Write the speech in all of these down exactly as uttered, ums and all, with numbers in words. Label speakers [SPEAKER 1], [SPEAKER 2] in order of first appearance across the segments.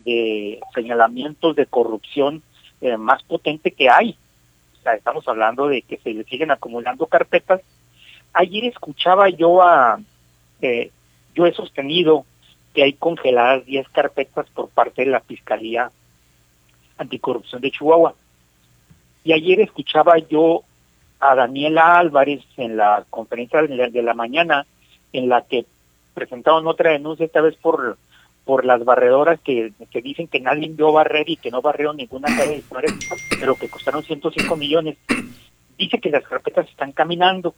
[SPEAKER 1] de señalamientos de corrupción eh, más potente que hay. O sea, estamos hablando de que se le siguen acumulando carpetas. Ayer escuchaba yo a, eh, yo he sostenido que hay congeladas diez carpetas por parte de la Fiscalía Anticorrupción de Chihuahua. Y ayer escuchaba yo a Daniela Álvarez en la conferencia de la, de la mañana, en la que presentaron otra denuncia, esta vez por por las barredoras que, que dicen que nadie envió barrer y que no barrieron ninguna calle de Juárez, pero que costaron ciento cinco millones. Dice que las carpetas están caminando.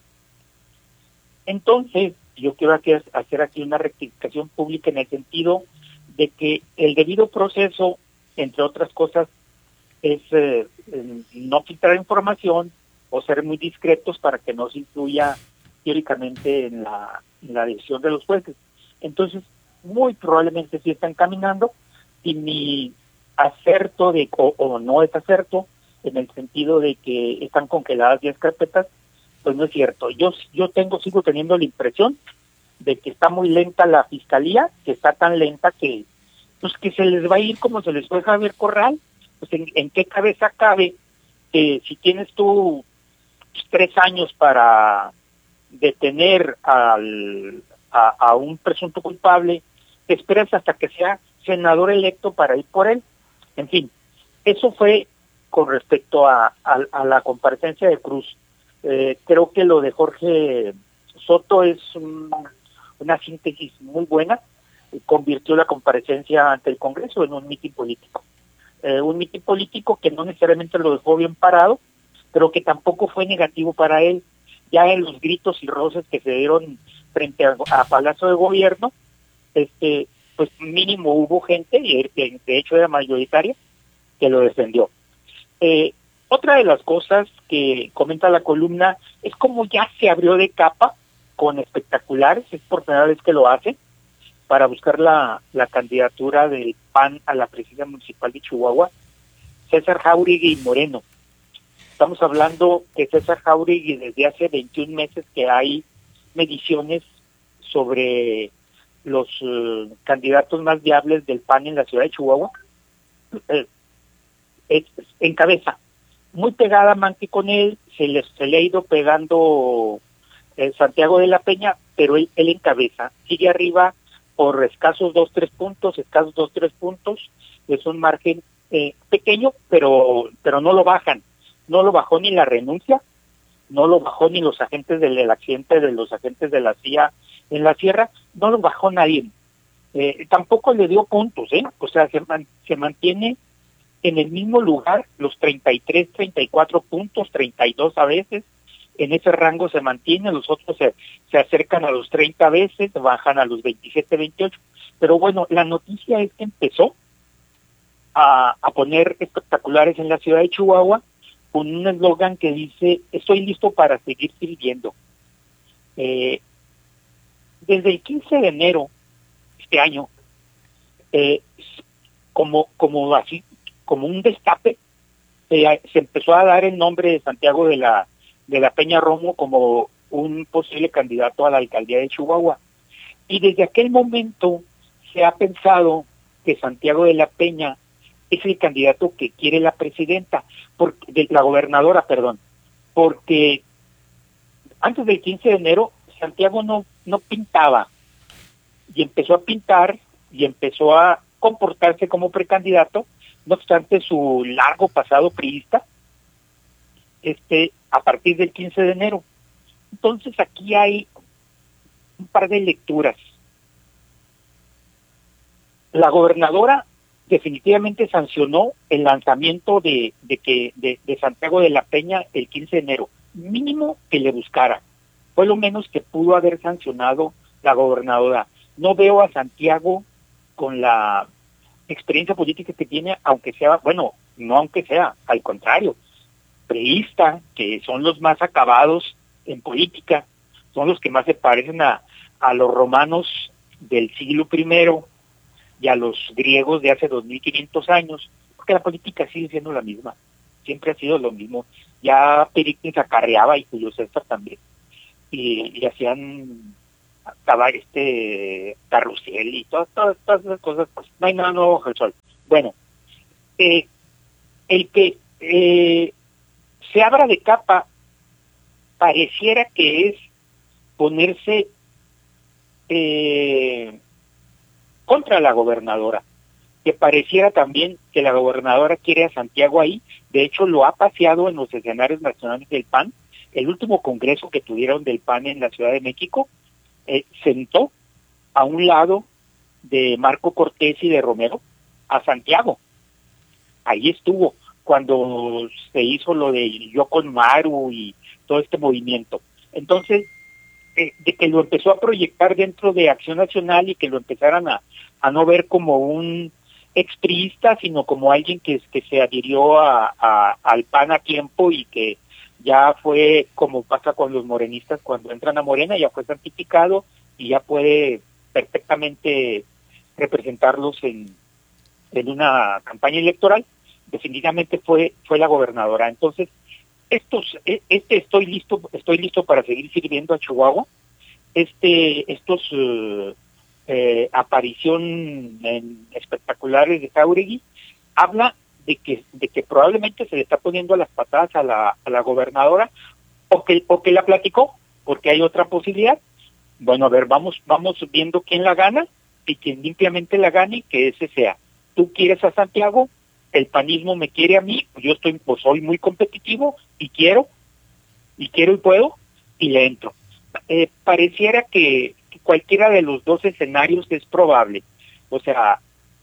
[SPEAKER 1] Entonces, yo quiero hacer, hacer aquí una rectificación pública en el sentido de que el debido proceso, entre otras cosas, es eh, no filtrar información o ser muy discretos para que no se influya teóricamente en la, en la decisión de los jueces. Entonces, muy probablemente sí están caminando, y mi acerto de o, o no es acerto en el sentido de que están congeladas diez carpetas, pues no es cierto. Yo yo tengo sigo teniendo la impresión de que está muy lenta la fiscalía, que está tan lenta que pues que se les va a ir como se les fue a Javier Corral. Pues en, en qué cabeza cabe que si tienes tú pues, tres años para detener al a, a un presunto culpable, te esperas hasta que sea senador electo para ir por él. En fin, eso fue con respecto a, a, a la comparecencia de Cruz. Eh, creo que lo de Jorge Soto es un, una síntesis muy buena. Convirtió la comparecencia ante el Congreso en un mitin político. Eh, un mitin político que no necesariamente lo dejó bien parado, pero que tampoco fue negativo para él. Ya en los gritos y roces que se dieron frente a, a Palacio de Gobierno, este pues mínimo hubo gente, y de, de hecho era mayoritaria, que lo defendió. Eh, otra de las cosas que comenta la columna es como ya se abrió de capa con espectaculares, es por primera vez que lo hace, para buscar la, la candidatura del P A N a la presidencia municipal de Chihuahua, César Jáuregui Moreno. Estamos hablando que César Jáuregui desde hace veintiún meses que hay mediciones sobre los uh, candidatos más viables del P A N en la ciudad de Chihuahua, eh, es, es, encabeza. Muy pegada Manqui con él, se le, se le ha ido pegando eh, Santiago de la Peña, pero él, él encabeza, sigue arriba por escasos dos, tres puntos, escasos dos, tres puntos, es un margen eh, pequeño, pero pero no lo bajan, no lo bajó ni la renuncia, no lo bajó ni los agentes del, del accidente de los agentes de la C I A en la sierra, no lo bajó nadie. Eh, tampoco le dio puntos, ¿eh? O sea, se, man, se mantiene en el mismo lugar, los treinta y tres, treinta y cuatro puntos, treinta y dos a veces, en ese rango se mantiene, los otros se, se acercan a los treinta veces, bajan a los veintisiete, veintiocho. Pero bueno, la noticia es que empezó a, a poner espectaculares en la ciudad de Chihuahua con un eslogan que dice, estoy listo para seguir sirviendo. Eh, Desde el quince de enero este año, eh, como como así como un destape, eh, se empezó a dar el nombre de Santiago de la de la Peña Romo como un posible candidato a la alcaldía de Chihuahua. Y desde aquel momento se ha pensado que Santiago de la Peña es el candidato que quiere la presidenta, porque, de la gobernadora, perdón, porque antes del quince de enero Santiago no no pintaba, y empezó a pintar y empezó a comportarse como precandidato, no obstante su largo pasado priista, este, a partir del quince de enero. Entonces aquí hay un par de lecturas. La gobernadora definitivamente sancionó el lanzamiento de, de que de, de Santiago de la Peña el quince de enero, mínimo que le buscara. Fue lo menos que pudo haber sancionado la gobernadora. No veo a Santiago con la experiencia política que tiene, aunque sea, bueno, no aunque sea, al contrario, priista, que son los más acabados en política, son los que más se parecen a, a los romanos del siglo primero y a los griegos de hace dos mil quinientos años, porque la política sigue siendo la misma, siempre ha sido lo mismo. Ya Pericles acarreaba y Julio César también. Y, y hacían acabar este carrusel y todas, todas, todas esas cosas. No hay nada nuevo bajo el sol. Bueno, eh, el que eh, se abra de capa pareciera que es ponerse eh, contra la gobernadora, que pareciera también que la gobernadora quiere a Santiago ahí. De hecho, lo ha paseado en los escenarios nacionales del P A N. El último congreso que tuvieron del P A N en la Ciudad de México, eh, sentó a un lado de Marco Cortés y de Romero a Santiago. Ahí estuvo cuando se hizo lo de Yo con Maru y todo este movimiento. Entonces, eh, de que lo empezó a proyectar dentro de Acción Nacional y que lo empezaran a, a no ver como un expriista, sino como alguien que, que se adhirió a, a, al P A N a tiempo y que ya fue, como pasa con los morenistas cuando entran a Morena, ya fue santificado y ya puede perfectamente representarlos en, en una campaña electoral. Definitivamente fue fue la gobernadora. Entonces, estos este estoy listo estoy listo para seguir sirviendo a Chihuahua. Este estos uh, eh, aparición en espectaculares de Jáuregui habla de que de que probablemente se le está poniendo a las patadas a la a la gobernadora, o que o que la platicó, porque hay otra posibilidad. Bueno, a ver, vamos vamos viendo quién la gana y quien limpiamente la gane, que ese sea. Tú quieres a Santiago, el panismo me quiere a mí, yo estoy pues soy muy competitivo y quiero y quiero y puedo y le entro. Eh, pareciera que, que cualquiera de los dos escenarios es probable. O sea,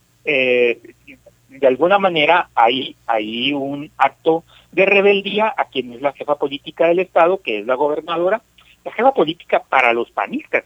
[SPEAKER 1] eh, de alguna manera hay hay un acto de rebeldía a quien es la jefa política del estado, que es la gobernadora, la jefa política para los panistas,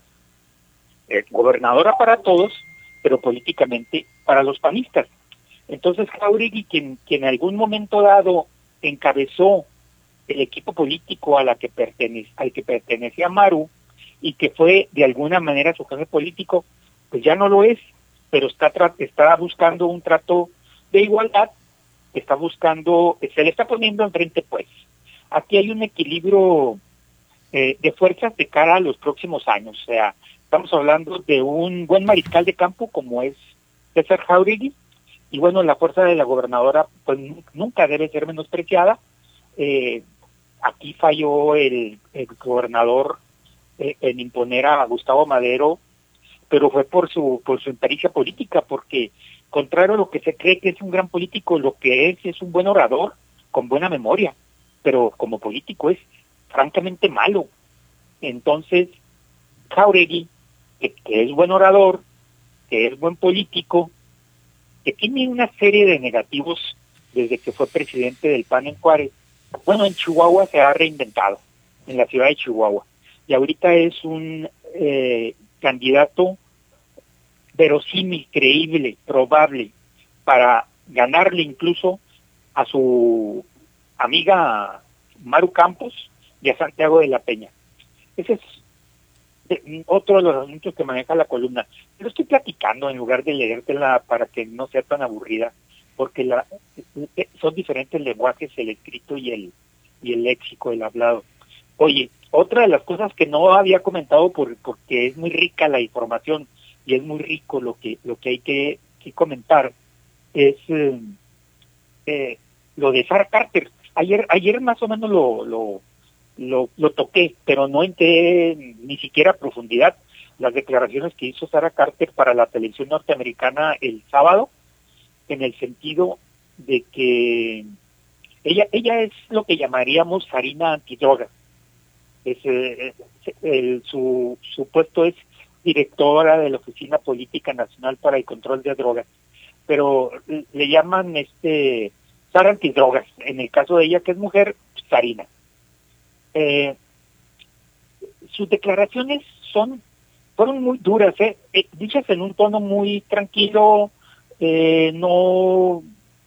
[SPEAKER 1] eh, gobernadora para todos, pero políticamente para los panistas. Entonces Jáuregui, quien, quien en algún momento dado encabezó el equipo político a la que pertenece, al que pertenecía Maru, y que fue de alguna manera su jefe político, pues ya no lo es, pero está está buscando un trato de igualdad, está buscando, se le está poniendo enfrente pues. Aquí hay un equilibrio eh, de fuerzas de cara a los próximos años. O sea, estamos hablando de un buen mariscal de campo como es César Jáuregui, y bueno, la fuerza de la gobernadora pues nunca debe ser menospreciada. Eh, aquí falló el, el gobernador eh, en imponer a Gustavo Madero, pero fue por su por su impericia política, porque contrario a lo que se cree que es un gran político, lo que es es un buen orador, con buena memoria, pero como político es francamente malo. Entonces, Jáuregui, que, que es buen orador, que es buen político, que tiene una serie de negativos desde que fue presidente del P A N en Juárez, bueno, en Chihuahua se ha reinventado, en la ciudad de Chihuahua, y ahorita es un eh, candidato verosímil, creíble, probable, para ganarle incluso a su amiga Maru Campos y a Santiago de la Peña. Ese es otro de los asuntos que maneja la columna. Lo estoy platicando en lugar de leértela para que no sea tan aburrida, porque la, son diferentes lenguajes, el escrito y el y el léxico, el hablado. Oye, otra de las cosas que no había comentado por, porque es muy rica la información y es muy rico lo que lo que hay que, que comentar es eh, eh, lo de Sarah Carter. Ayer ayer más o menos lo lo Lo, lo toqué, pero no entré ni siquiera a profundidad. Las declaraciones que hizo Sarah Carter para la televisión norteamericana el sábado, en el sentido de que ella ella es lo que llamaríamos harina antidroga. Es, eh, el, su, su puesto es directora de la Oficina Política Nacional para el Control de Drogas, pero le llaman este Sarah Antidrogas. En el caso de ella, que es mujer, Sarina. Eh, sus declaraciones son fueron muy duras, eh, eh, dichas en un tono muy tranquilo, eh, no,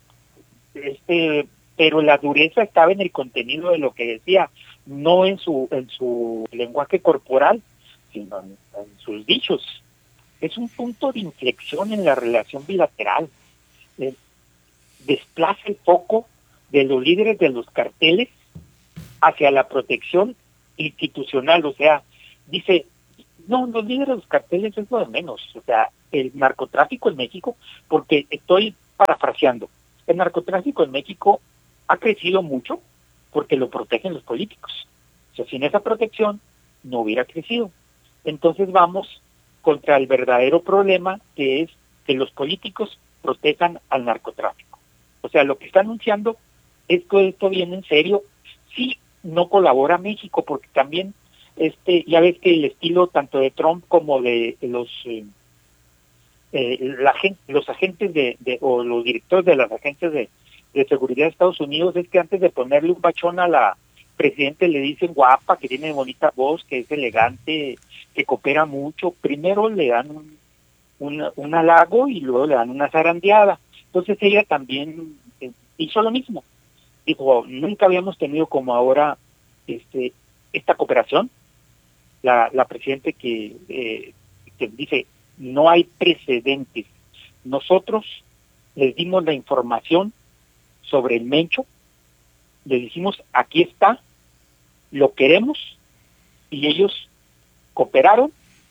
[SPEAKER 1] este, pero la dureza estaba en el contenido de lo que decía, no en su en su lenguaje corporal, sino en, en sus dichos. Es un punto de inflexión en la relación bilateral. Eh, desplaza el foco de los líderes de los carteles hacia la protección institucional. O sea, dice, no, los líderes de los carteles es lo de menos, o sea, el narcotráfico en México, porque estoy parafraseando, el narcotráfico en México ha crecido mucho porque lo protegen los políticos. O sea, sin esa protección no hubiera crecido. Entonces vamos contra el verdadero problema, que es que los políticos protejan al narcotráfico. O sea, lo que está anunciando es que esto viene en serio. Sí, no colabora México, porque también, este, ya ves que el estilo tanto de Trump como de los eh, eh, la gente, los agentes de, de o los directores de las agencias de, de seguridad de Estados Unidos es que antes de ponerle un bachón a la presidente le dicen guapa, que tiene bonita voz, que es elegante, que coopera mucho. Primero le dan un, un, un halago y luego le dan una zarandeada. Entonces ella también eh, hizo lo mismo. Dijo, nunca habíamos tenido como ahora este esta cooperación. La, la presidente que, eh, que dice, no hay precedentes. Nosotros les dimos la información sobre el Mencho, le dijimos, aquí está, lo queremos, y ellos cooperaron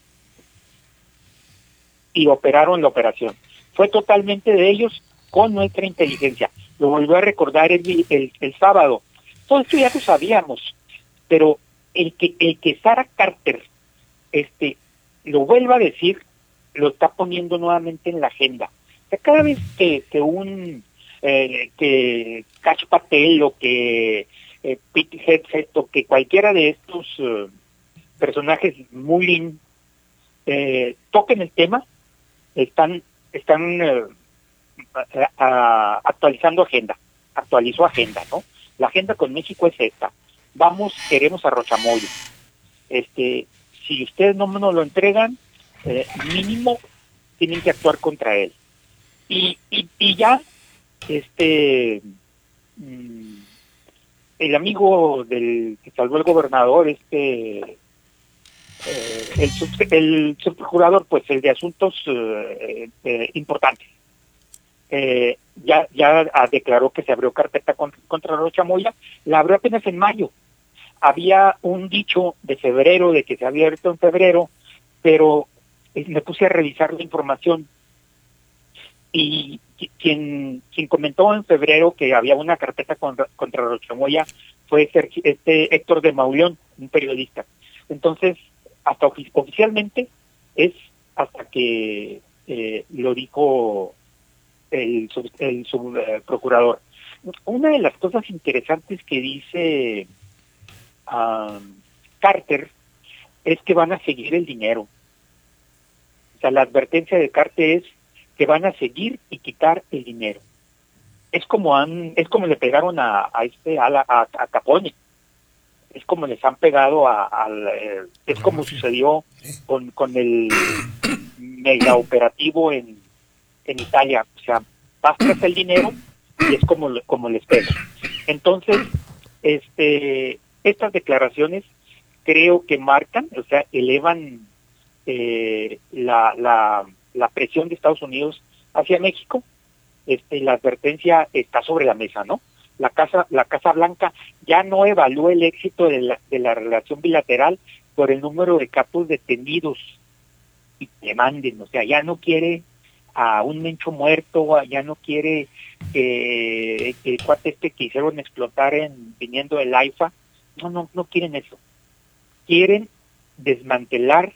[SPEAKER 1] y operaron la operación. Fue totalmente de ellos con nuestra inteligencia. Lo volvió a recordar el, el, el sábado. Todo esto ya lo sabíamos, pero el que el que Sara Carter este lo vuelva a decir, lo está poniendo nuevamente en la agenda. O sea, cada vez que, que un eh, que Kash Patel o que eh, Pete Hegseth o que cualquiera de estos uh, personajes muy eh, toquen el tema, están están uh, a, a, actualizando agenda, actualizó agenda, ¿no? La agenda con México es esta. Vamos, queremos a Rochamoya. Este, si ustedes no nos lo entregan, eh, mínimo tienen que actuar contra él. Y, y, y ya, este, mmm, el amigo del que salvó el gobernador, este, eh, el, sub, el subprocurador, pues el de asuntos eh, eh, importantes, eh, ya ya declaró que se abrió carpeta contra, contra Rocha Moya. La abrió apenas en mayo. Había un dicho de febrero, de que se había abierto en febrero, pero eh, me puse a revisar la información y quien quien comentó en febrero que había una carpeta contra, contra Rocha Moya fue Sergio, este Héctor de Mauleón, un periodista. Entonces, hasta ofici oficialmente es hasta que eh, lo dijo el, sub, el subprocurador. Uh, Una de las cosas interesantes que dice um, Carter es que van a seguir el dinero. O sea, la advertencia de Carter es que van a seguir y quitar el dinero. Es como han, es como le pegaron a, a este a, la, a, a Capone. Es como les han pegado a, a, a es como sucedió con, con el mega operativo en, en Italia. O sea, vas tras el dinero y es como, como les pega. Entonces, este, estas declaraciones creo que marcan, o sea, elevan eh, la, la, la presión de Estados Unidos hacia México. Este, la advertencia está sobre la mesa, ¿no? La Casa, la Casa Blanca ya no evalúa el éxito de la, de la relación bilateral por el número de capos detenidos y demanden, o sea, ya no quiere a un Mencho muerto, ya no quiere que, que el cuate este que hicieron explotar en viniendo del AIFA, no, no, no quieren eso. Quieren desmantelar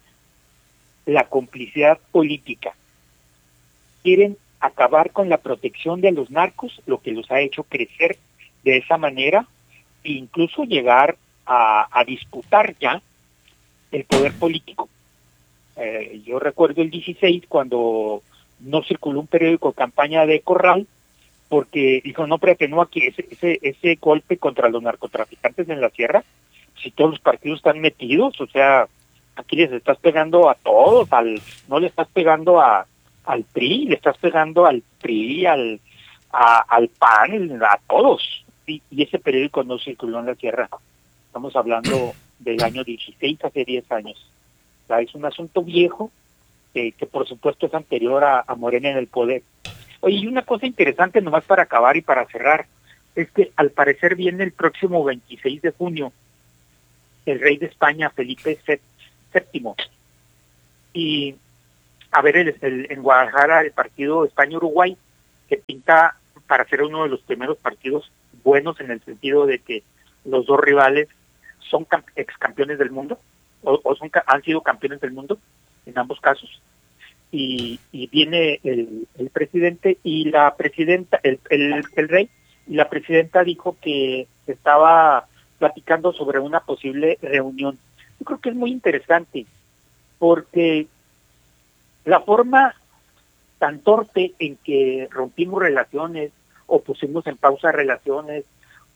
[SPEAKER 1] la complicidad política. Quieren acabar con la protección de los narcos, lo que los ha hecho crecer de esa manera, e incluso llegar a, a disputar ya el poder político. Eh, yo recuerdo el dieciséis cuando no circuló un periódico de campaña de Corral, porque dijo, no, pero que no, aquí ese, ese, ese golpe contra los narcotraficantes en la sierra, si todos los partidos están metidos, o sea, aquí les estás pegando a todos, al no le estás pegando a al P R I, le estás pegando al P R I, al a, al P A N, a todos, y, y ese periódico no circuló en la sierra. Estamos hablando del año dieciséis, hace diez años. O sea, es un asunto viejo, eh, que por supuesto es anterior a, a Morena en el poder. Oye, y una cosa interesante nomás para acabar y para cerrar, es que al parecer viene el próximo veintiséis de junio el rey de España, Felipe séptimo, y a ver el, el, en Guadalajara el partido España-Uruguay, que pinta para ser uno de los primeros partidos buenos en el sentido de que los dos rivales son ex campeones del mundo o, o son han sido campeones del mundo en ambos casos. Y, y viene el, el presidente y la presidenta, el, el, el rey, y la presidenta dijo que estaba platicando sobre una posible reunión. Yo creo que es muy interesante, porque la forma tan torpe en que rompimos relaciones, o pusimos en pausa relaciones,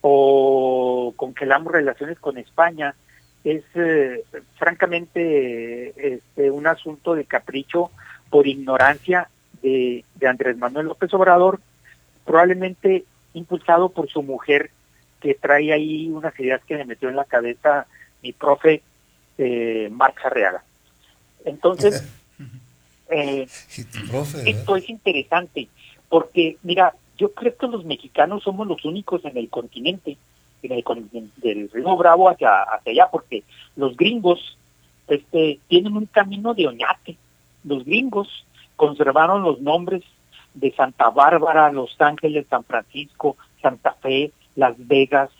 [SPEAKER 1] o congelamos relaciones con España, es eh, francamente este, un asunto de capricho por ignorancia de, de Andrés Manuel López Obrador, probablemente impulsado por su mujer, que trae ahí unas ideas que le metió en la cabeza mi profe eh, Marx Arriaga. Entonces, eh, profe, esto es interesante, porque mira, yo creo que los mexicanos somos los únicos en el continente, en el continente del Río Bravo hacia, hacia allá, porque los gringos este, tienen un camino de oñate. Los gringos conservaron los nombres de Santa Bárbara, Los Ángeles, San Francisco, Santa Fe, Las Vegas,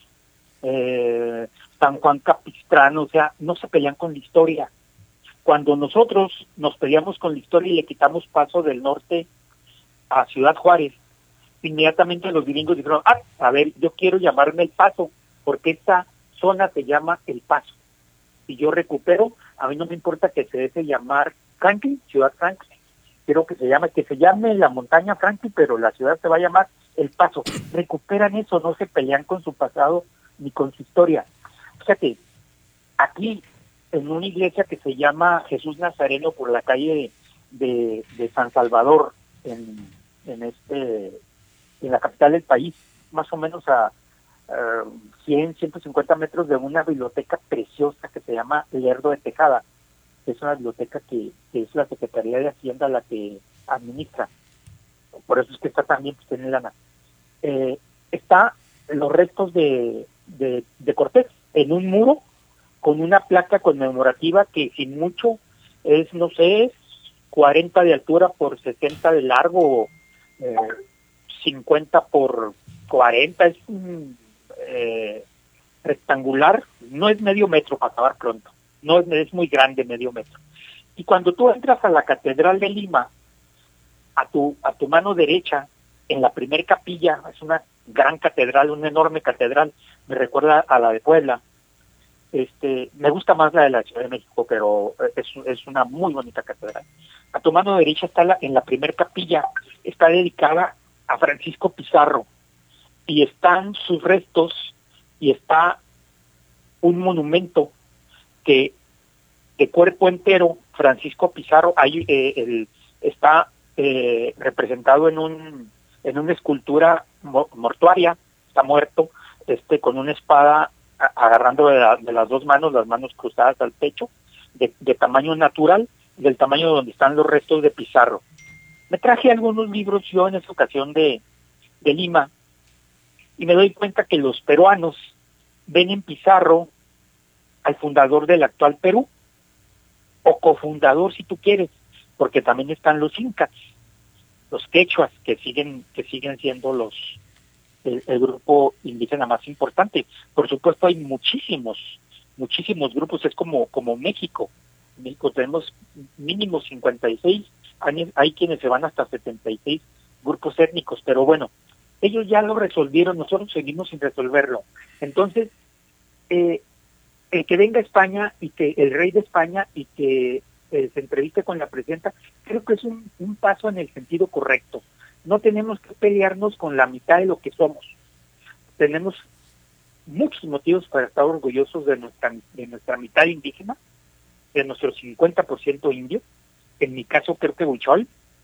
[SPEAKER 1] eh, San Juan Capistrano, o sea, no se pelean con la historia. Cuando nosotros nos peleamos con la historia y le quitamos paso del norte a Ciudad Juárez, inmediatamente los gringos dijeron, ah, a ver, yo quiero llamarme El Paso, porque esta zona se llama El Paso. Si yo recupero, a mí no me importa que se deje llamar Franklin, Ciudad Franklin. Quiero que se llame, que se llame la montaña Franklin, pero la ciudad se va a llamar El Paso. Recuperan eso, no se pelean con su pasado ni con su historia. O sea que aquí, en una iglesia que se llama Jesús Nazareno por la calle de, de San Salvador, en, en este, en la capital del país, más o menos a uh, cien, ciento cincuenta metros de una biblioteca preciosa que se llama Lerdo de Tejada. Es una biblioteca que, que es la Secretaría de Hacienda la que administra. Por eso es que está también, pues tiene lana. Eh, está los restos de, de, de Cortés en un muro con una placa conmemorativa que sin mucho es, no sé, es cuarenta de altura por sesenta de largo, eh, cincuenta por cuarenta, es un eh, rectangular, no es medio metro para acabar pronto. No es, es muy grande, medio metro. Y cuando tú entras a la Catedral de Lima, a tu a tu mano derecha, en la primer capilla, es una gran catedral, una enorme catedral, me recuerda a la de Puebla. Este, me gusta más la de la Ciudad de México, pero es, es una muy bonita catedral. A tu mano derecha está la, en la primer capilla, está dedicada a Francisco Pizarro, y están sus restos, y está un monumento que de cuerpo entero, Francisco Pizarro, ahí eh, el, está eh, representado en un en una escultura mortuaria, está muerto, este con una espada a, agarrando de, la, de las dos manos, las manos cruzadas al pecho, de, de tamaño natural, del tamaño donde están los restos de Pizarro. Me traje algunos libros yo en esa ocasión de, de Lima, y me doy cuenta que los peruanos ven en Pizarro al fundador del actual Perú, o cofundador si tú quieres, porque también están los incas, los quechuas, que siguen que siguen siendo los el, el grupo indígena más importante. Por supuesto hay muchísimos, muchísimos grupos, es como como México. En México tenemos mínimo cincuenta y seis, hay, hay quienes se van hasta setenta y seis grupos étnicos, pero bueno, ellos ya lo resolvieron, nosotros seguimos sin resolverlo. Entonces, eh, el que venga a España y que el rey de España y que eh, se entreviste con la presidenta, creo que es un, un paso en el sentido correcto. No tenemos que pelearnos con la mitad de lo que somos. Tenemos muchos motivos para estar orgullosos de nuestra, de nuestra mitad indígena, de nuestro cincuenta por ciento indio, en mi caso creo que huichol,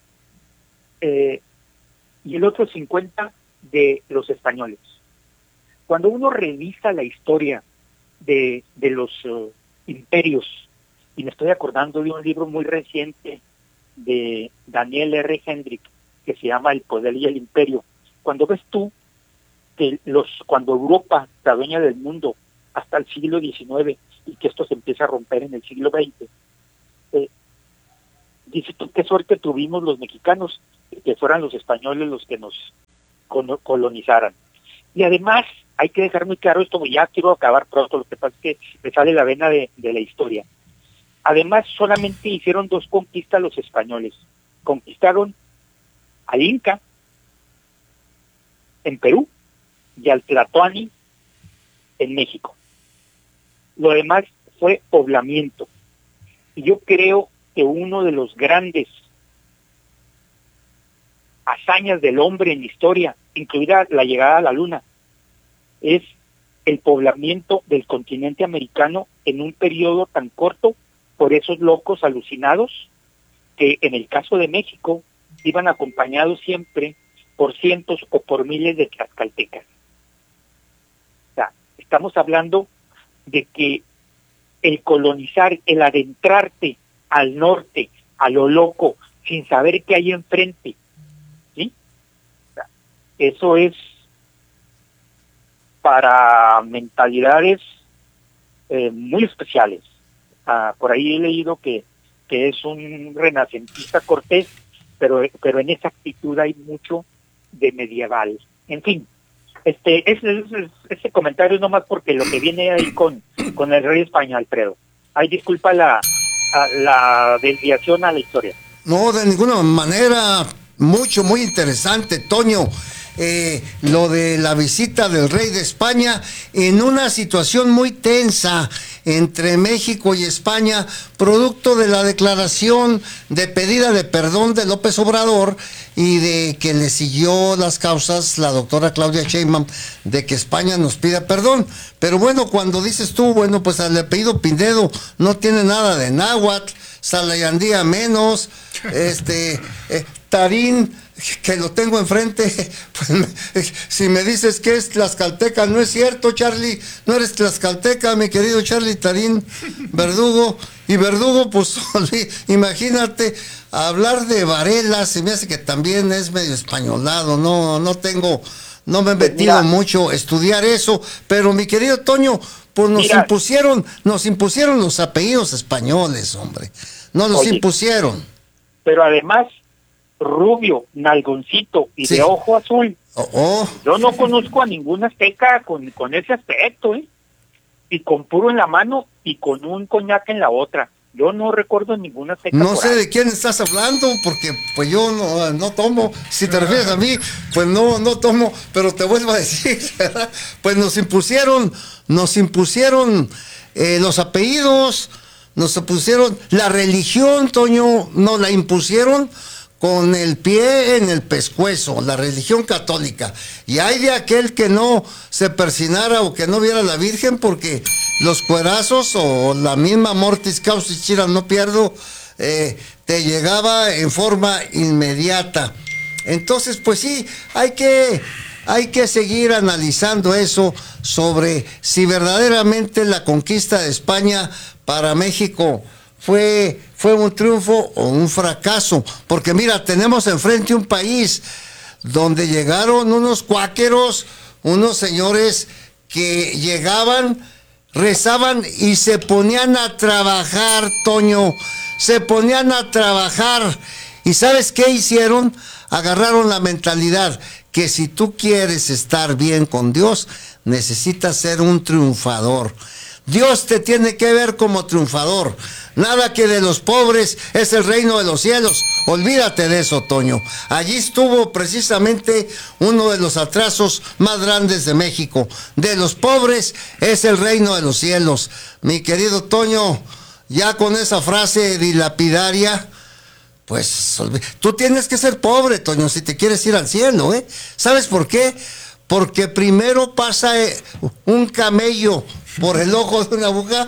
[SPEAKER 1] eh, y el otro cincuenta de los españoles. Cuando uno revisa la historia de, de los uh, imperios, y me estoy acordando de un libro muy reciente de Daniel R. Hendrick que se llama El Poder y el Imperio. Cuando ves tú que los cuando Europa se adueña del mundo hasta el siglo diecinueve y que esto se empieza a romper en el siglo veinte, eh, dices tú qué suerte tuvimos los mexicanos que fueran los españoles los que nos colonizaran. Y además, hay que dejar muy claro esto, ya quiero acabar pronto, lo que pasa es que me sale la vena de, de la historia. Además, solamente hicieron dos conquistas los españoles. Conquistaron al Inca en Perú y al Tlatoani en México. Lo demás fue poblamiento. Y yo creo que uno de los grandes hazañas del hombre en la historia, incluida la llegada a la luna, es el poblamiento del continente americano en un periodo tan corto por esos locos alucinados que en el caso de México iban acompañados siempre por cientos o por miles de tlaxcaltecas. O sea, estamos hablando de que el colonizar, el adentrarte al norte, a lo loco, sin saber qué hay enfrente, ¿sí? O sea, eso es para mentalidades eh, muy especiales. Ah, por ahí he leído que, que es un renacentista Cortés, pero, pero en esa actitud hay mucho de medieval. En fin, este ese, ese, ese comentario es nomás porque lo que viene ahí con, con el rey de España, Alfredo. Ay, disculpa la, la desviación a la historia.
[SPEAKER 2] No, de ninguna manera, mucho, muy interesante, Toño. Eh, lo de la visita del rey de España en una situación muy tensa entre México y España, producto de la declaración de pedida de perdón de López Obrador y de que le siguió las causas la doctora Claudia Sheinbaum de que España nos pida perdón. Pero bueno, cuando dices tú, bueno, pues el apellido Pindedo no tiene nada de náhuatl, Salayandía menos, este, eh, Tarín, que lo tengo enfrente, pues me, si me dices que es tlaxcalteca, no es cierto, Charlie, no eres tlaxcalteca, mi querido Charlie Tarín Verdugo, y Verdugo, pues imagínate, hablar de Varela, se me hace que también es medio españolado, no, no tengo, no me he
[SPEAKER 1] Pues
[SPEAKER 2] metido
[SPEAKER 1] mira,
[SPEAKER 2] mucho a estudiar eso, pero mi querido Toño, pues nos
[SPEAKER 1] mira,
[SPEAKER 2] impusieron, nos impusieron los apellidos españoles, hombre, nos los
[SPEAKER 1] oye,
[SPEAKER 2] impusieron.
[SPEAKER 1] pero además, rubio, nalgoncito y
[SPEAKER 2] Sí.
[SPEAKER 1] de ojo azul.
[SPEAKER 2] Oh, oh.
[SPEAKER 1] Yo no conozco a ningún azteca con, con ese aspecto, ¿eh? Y con puro en la mano y con un coñac en la otra. Yo no recuerdo ningún azteca.
[SPEAKER 2] No
[SPEAKER 1] por
[SPEAKER 2] sé
[SPEAKER 1] ahí.
[SPEAKER 2] de quién estás hablando, porque pues yo no, no tomo. Si te refieres a mí, pues no, no tomo, pero te vuelvo a decir, ¿verdad? Pues nos impusieron, nos impusieron eh, los apellidos, nos impusieron la religión, Toño, nos la impusieron con el pie en el pescuezo, la religión católica. Y hay de aquel que no se persinara o que no viera a la Virgen, porque los cuerazos o la misma mortis causis chira no pierdo, eh, te llegaba en forma inmediata. Entonces, pues sí, hay que, hay que seguir analizando eso sobre si verdaderamente la conquista de España para México fue, fue un triunfo o un fracaso, porque mira, tenemos enfrente un país donde llegaron unos cuáqueros, unos señores que llegaban, rezaban y se ponían a trabajar, Toño, se ponían a trabajar. ¿Y sabes qué hicieron? Agarraron la mentalidad que si tú quieres estar bien con Dios, necesitas ser un triunfador. Dios te tiene que ver como triunfador. Nada que de los pobres es el reino de los cielos. Olvídate de eso, Toño. Allí estuvo precisamente uno de los atrasos más grandes de México. De los pobres es el reino de los cielos. Mi querido Toño, ya con esa frase dilapidaria, pues tú tienes que ser pobre, Toño, si te quieres ir al cielo, ¿eh? ¿Sabes por qué? Porque primero pasa un camello por el ojo de una aguja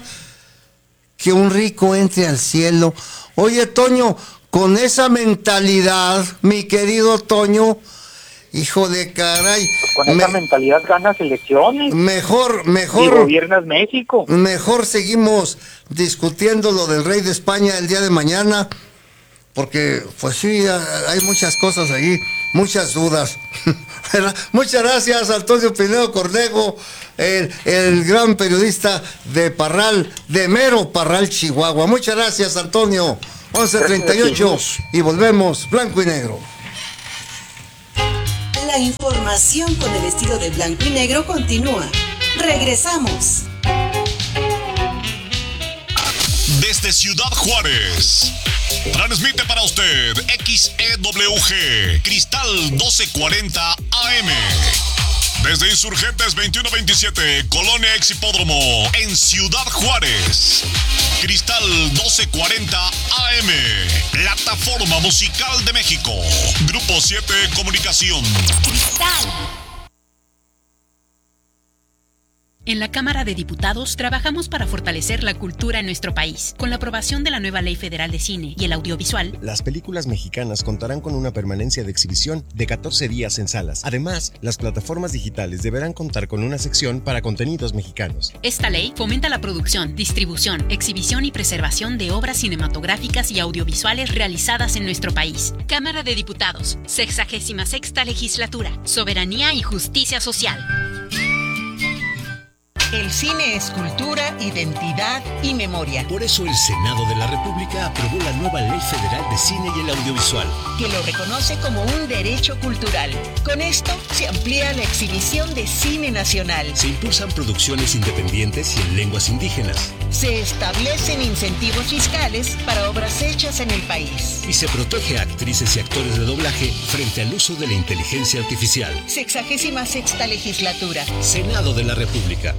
[SPEAKER 2] que un rico entre al cielo. Oye, Toño, con esa mentalidad, mi querido Toño, hijo de caray.
[SPEAKER 1] Con esa me, mentalidad ganas elecciones.
[SPEAKER 2] Mejor, mejor.
[SPEAKER 1] Y gobiernas México.
[SPEAKER 2] Mejor seguimos discutiendo lo del rey de España el día de mañana, porque pues sí, hay muchas cosas ahí, muchas dudas. Muchas gracias, Antonio Pinedo Cornejo, el, el gran periodista de Parral, de Mero Parral, Chihuahua. Muchas gracias, Antonio. once treinta y ocho y volvemos, blanco y negro.
[SPEAKER 3] La información con el estilo de blanco y negro continúa. Regresamos.
[SPEAKER 4] Desde Ciudad Juárez, transmite para usted X E W G, Cristal doce cuarenta A M. Desde Insurgentes veintiuno veintisiete, Colonia Ex Hipódromo, en Ciudad Juárez. Cristal doce cuarenta A M, Plataforma Musical de México. Grupo siete Comunicación.
[SPEAKER 5] Cristal.
[SPEAKER 6] En la Cámara de Diputados trabajamos para fortalecer la cultura en nuestro país. Con la aprobación de la nueva Ley Federal de Cine y el Audiovisual,
[SPEAKER 7] las películas mexicanas contarán con una permanencia de exhibición de catorce días en salas. Además, las plataformas digitales deberán contar con una sección para contenidos mexicanos.
[SPEAKER 6] Esta ley fomenta la producción, distribución, exhibición y preservación de obras cinematográficas y audiovisuales realizadas en nuestro país. Cámara de Diputados, sexagésima sexta Legislatura, Soberanía y Justicia Social.
[SPEAKER 8] El cine es cultura, identidad y memoria.
[SPEAKER 9] Por eso el Senado de la República aprobó la nueva Ley Federal de Cine y el Audiovisual,
[SPEAKER 8] que lo reconoce como un derecho cultural. Con esto se amplía la exhibición de cine nacional.
[SPEAKER 9] Se impulsan producciones independientes y en lenguas indígenas.
[SPEAKER 8] Se establecen incentivos fiscales para obras hechas en el país.
[SPEAKER 9] Y se protege a actrices y actores de doblaje frente al uso de la inteligencia artificial.
[SPEAKER 8] Sexagésima sexta Legislatura.
[SPEAKER 9] Senado de la República.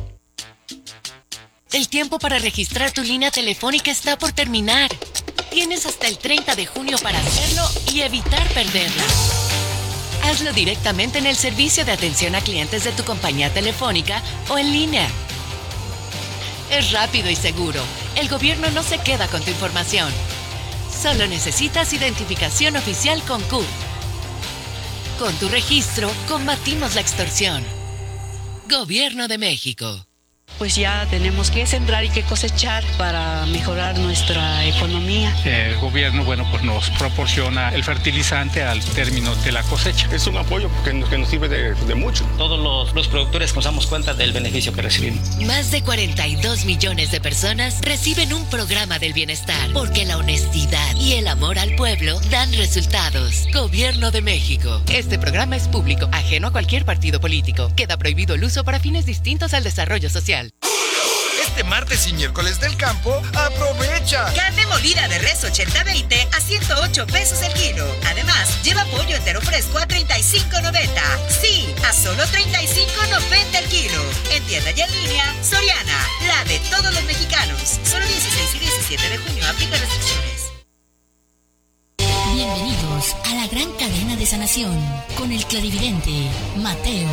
[SPEAKER 5] El tiempo para registrar tu línea telefónica está por terminar. Tienes hasta el treinta de junio para hacerlo y evitar perderla. Hazlo directamente en el servicio de atención a clientes de tu compañía telefónica o en línea. Es rápido y seguro. El gobierno no se queda con tu información. Solo necesitas identificación oficial con C U R. Con tu registro, combatimos la extorsión. Gobierno de México.
[SPEAKER 10] Pues ya tenemos que sembrar y que cosechar para mejorar nuestra economía.
[SPEAKER 11] El gobierno, bueno, pues nos proporciona el fertilizante al término de la cosecha.
[SPEAKER 12] Es un apoyo que nos, que nos sirve de, de mucho.
[SPEAKER 13] Todos los, los productores nos damos cuenta del beneficio que recibimos.
[SPEAKER 5] Más de cuarenta y dos millones de personas reciben un programa del bienestar, porque la honestidad y el amor al pueblo dan resultados. Gobierno de México.
[SPEAKER 14] Este programa es público, ajeno a cualquier partido político. Queda prohibido el uso para fines distintos al desarrollo social.
[SPEAKER 15] Este martes y miércoles del campo, aprovecha.
[SPEAKER 16] Carne molida de res ochenta veinte a ciento ocho pesos el kilo. Además, lleva pollo entero fresco a treinta y cinco noventa. Sí, a solo treinta y cinco noventa el kilo. En tienda y en línea, Soriana, la de todos los mexicanos. Solo dieciséis y diecisiete de junio, aplica restricciones.
[SPEAKER 17] Bienvenidos a la gran cadena de sanación con el clarividente Mateo.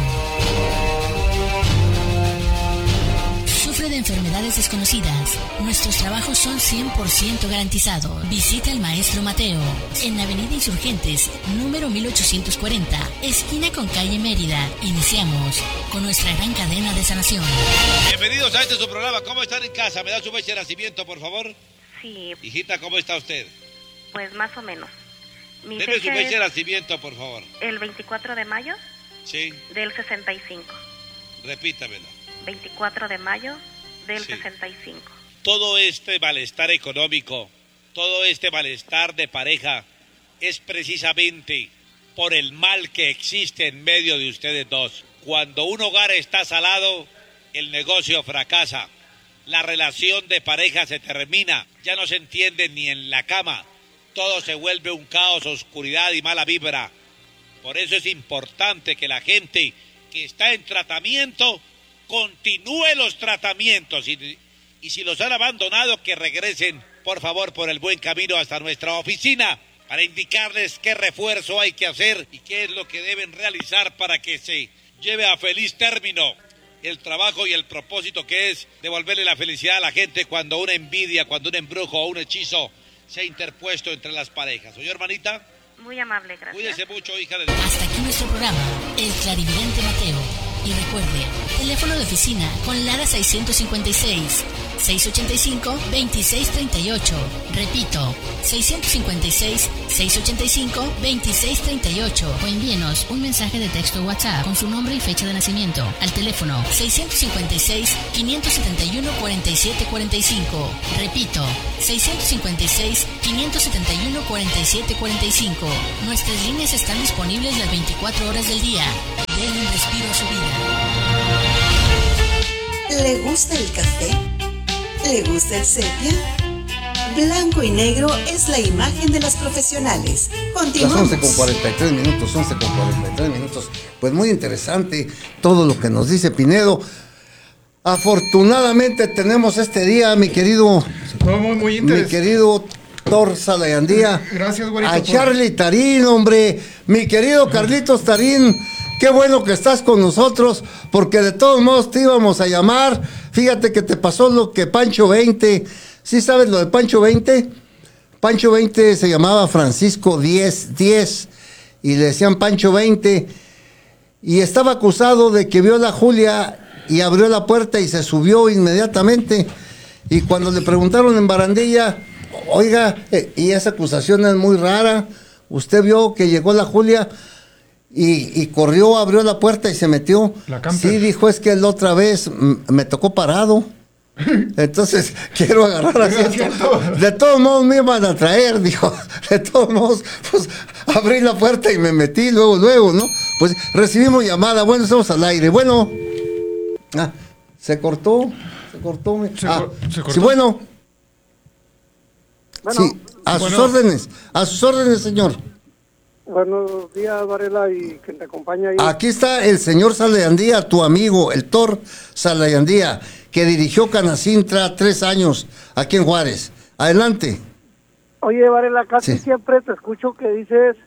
[SPEAKER 17] Sufre de enfermedades desconocidas. Nuestros trabajos son cien por ciento garantizados. Visita al maestro Mateo en Avenida Insurgentes, número mil ochocientos cuarenta, esquina con calle Mérida. Iniciamos con nuestra gran cadena de sanación.
[SPEAKER 18] Bienvenidos a este su programa. ¿Cómo están en casa? ¿Me da su fecha de nacimiento, por favor?
[SPEAKER 19] Sí.
[SPEAKER 18] Hijita, ¿cómo está usted?
[SPEAKER 19] Pues más o menos. Mi
[SPEAKER 18] Deme
[SPEAKER 19] fecha
[SPEAKER 18] su fecha
[SPEAKER 19] es
[SPEAKER 18] de nacimiento, por favor.
[SPEAKER 19] el veinticuatro de mayo
[SPEAKER 18] Sí.
[SPEAKER 19] del sesenta y cinco.
[SPEAKER 18] Repítamelo.
[SPEAKER 19] veinticuatro de mayo del
[SPEAKER 18] Sí.
[SPEAKER 19] sesenta y cinco.
[SPEAKER 18] Todo este malestar económico, todo este malestar de pareja es precisamente por el mal que existe en medio de ustedes dos. Cuando un hogar está salado, el negocio fracasa. La relación de pareja se termina, ya no se entiende ni en la cama. Todo se vuelve un caos, oscuridad y mala vibra. Por eso es importante que la gente que está en tratamiento continúe los tratamientos y, y si los han abandonado, que regresen por favor por el buen camino hasta nuestra oficina para indicarles qué refuerzo hay que hacer y qué es lo que deben realizar para que se lleve a feliz término el trabajo y el propósito, que es devolverle la felicidad a la gente cuando una envidia, cuando un embrujo o un hechizo se ha interpuesto entre las parejas. ¿Oye, hermanita?
[SPEAKER 19] Muy amable, gracias.
[SPEAKER 18] Cuídese mucho, hija de...
[SPEAKER 17] Hasta aquí nuestro programa, El Clarividente Mateo. Y recuerde, teléfono de oficina con Lara seiscientos cincuenta y seis, seis ocho cinco, dos seis tres ocho. Repito, seis cinco seis, seis ocho cinco, dos seis tres ocho. O envíenos un mensaje de texto o WhatsApp con su nombre y fecha de nacimiento al teléfono seis cinco seis, cinco siete uno, cuatro siete cuatro cinco. Repito, seis cinco seis, cinco siete uno, cuatro siete cuatro cinco. Nuestras líneas están disponibles las veinticuatro horas del día. Denle un respiro a su vida.
[SPEAKER 3] ¿Le gusta el café? ¿Le gusta el sepia? Blanco y negro es la imagen de los profesionales. Continuamos.
[SPEAKER 2] Las once con cuarenta y tres minutos, once con cuarenta y tres minutos. Pues muy interesante todo lo que nos dice Pinedo. Afortunadamente tenemos este día, mi querido,
[SPEAKER 20] no, muy, muy
[SPEAKER 2] mi querido Thor Salayandía.
[SPEAKER 20] Gracias, güerito.
[SPEAKER 2] A Charlie Tarín, hombre. Mi querido Carlitos Tarín, qué bueno que estás con nosotros, porque de todos modos te íbamos a llamar. Fíjate que te pasó lo que Pancho veinte. ¿Sí sabes lo de Pancho veinte? Pancho veinte se llamaba Francisco diez diez y le decían Pancho veinte. Y estaba acusado de que vio a la Julia y abrió la puerta y se subió inmediatamente. Y cuando le preguntaron en barandilla, oiga, eh, y esa acusación es muy rara, usted vio que llegó la Julia y, y corrió, abrió la puerta y se metió.
[SPEAKER 20] La camper.
[SPEAKER 2] Sí, dijo, es que la otra vez m- me tocó parado. Entonces quiero agarrar asiento. De todos modos me iban a traer, dijo. De todos modos, pues abrí la puerta y me metí luego, luego, ¿no? Pues recibimos llamada. Bueno, estamos al aire. Bueno, ah, se cortó, se cortó.
[SPEAKER 20] Se,
[SPEAKER 2] ah,
[SPEAKER 20] se cortó.
[SPEAKER 2] Sí, bueno.
[SPEAKER 21] Bueno,
[SPEAKER 2] sí, a
[SPEAKER 21] bueno.
[SPEAKER 2] sus órdenes, a sus órdenes, señor.
[SPEAKER 21] Buenos días, Varela, y quien te acompaña ahí.
[SPEAKER 2] Aquí está el señor Salayandía, tu amigo, el Thor Salayandía, que dirigió Canacintra tres años aquí en Juárez. Adelante.
[SPEAKER 21] Oye, Varela, casi
[SPEAKER 2] Sí.
[SPEAKER 21] siempre te escucho que dices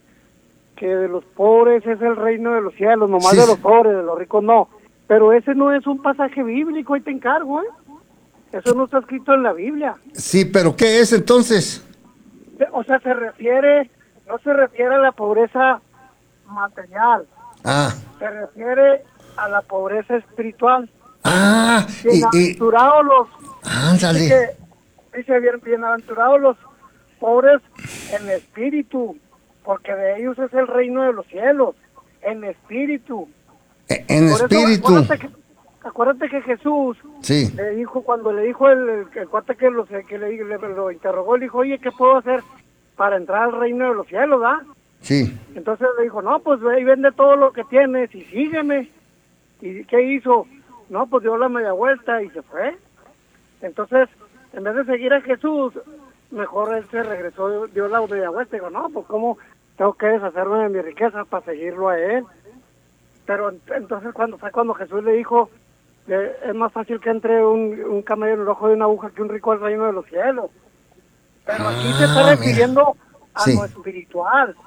[SPEAKER 21] que de los pobres es el reino de los cielos, nomás
[SPEAKER 2] Sí.
[SPEAKER 21] de los pobres, de los ricos no. Pero ese no es un pasaje bíblico, ahí te encargo, ¿eh? Eso no está escrito en la Biblia.
[SPEAKER 2] Sí, pero ¿qué es entonces?
[SPEAKER 21] O sea, se refiere, no se refiere a la pobreza material,
[SPEAKER 2] Ah,
[SPEAKER 21] se refiere a la pobreza espiritual.
[SPEAKER 2] ah, y, y
[SPEAKER 21] Bienaventurados los,
[SPEAKER 2] ándale.
[SPEAKER 21] dice, dice bien, bienaventurados los pobres en espíritu, porque de ellos es el reino de los cielos, en espíritu.
[SPEAKER 2] E- En
[SPEAKER 21] Por eso,
[SPEAKER 2] espíritu.
[SPEAKER 21] acuérdate que, acuérdate que Jesús
[SPEAKER 2] Sí.
[SPEAKER 21] le dijo, cuando le dijo el, el, el cuate que, lo, que le, le- lo interrogó, le dijo, oye, ¿qué puedo hacer para entrar al reino de los cielos, ah?
[SPEAKER 2] Sí.
[SPEAKER 21] Entonces le dijo, no, pues ve y vende todo lo que tienes y sígueme. ¿Y qué hizo? No, pues dio la media vuelta y se fue. Entonces, en vez de seguir a Jesús, mejor él se regresó, dio la media vuelta y dijo, no, pues cómo tengo que deshacerme de mi riqueza para seguirlo a él. Pero ent- entonces cuando fue cuando Jesús le dijo, que es más fácil que entre un, un camello en el ojo de una aguja que un rico al reino de los cielos. Pero aquí se está
[SPEAKER 2] Ah,
[SPEAKER 21] refiriendo a
[SPEAKER 2] Sí.
[SPEAKER 21] lo espiritual.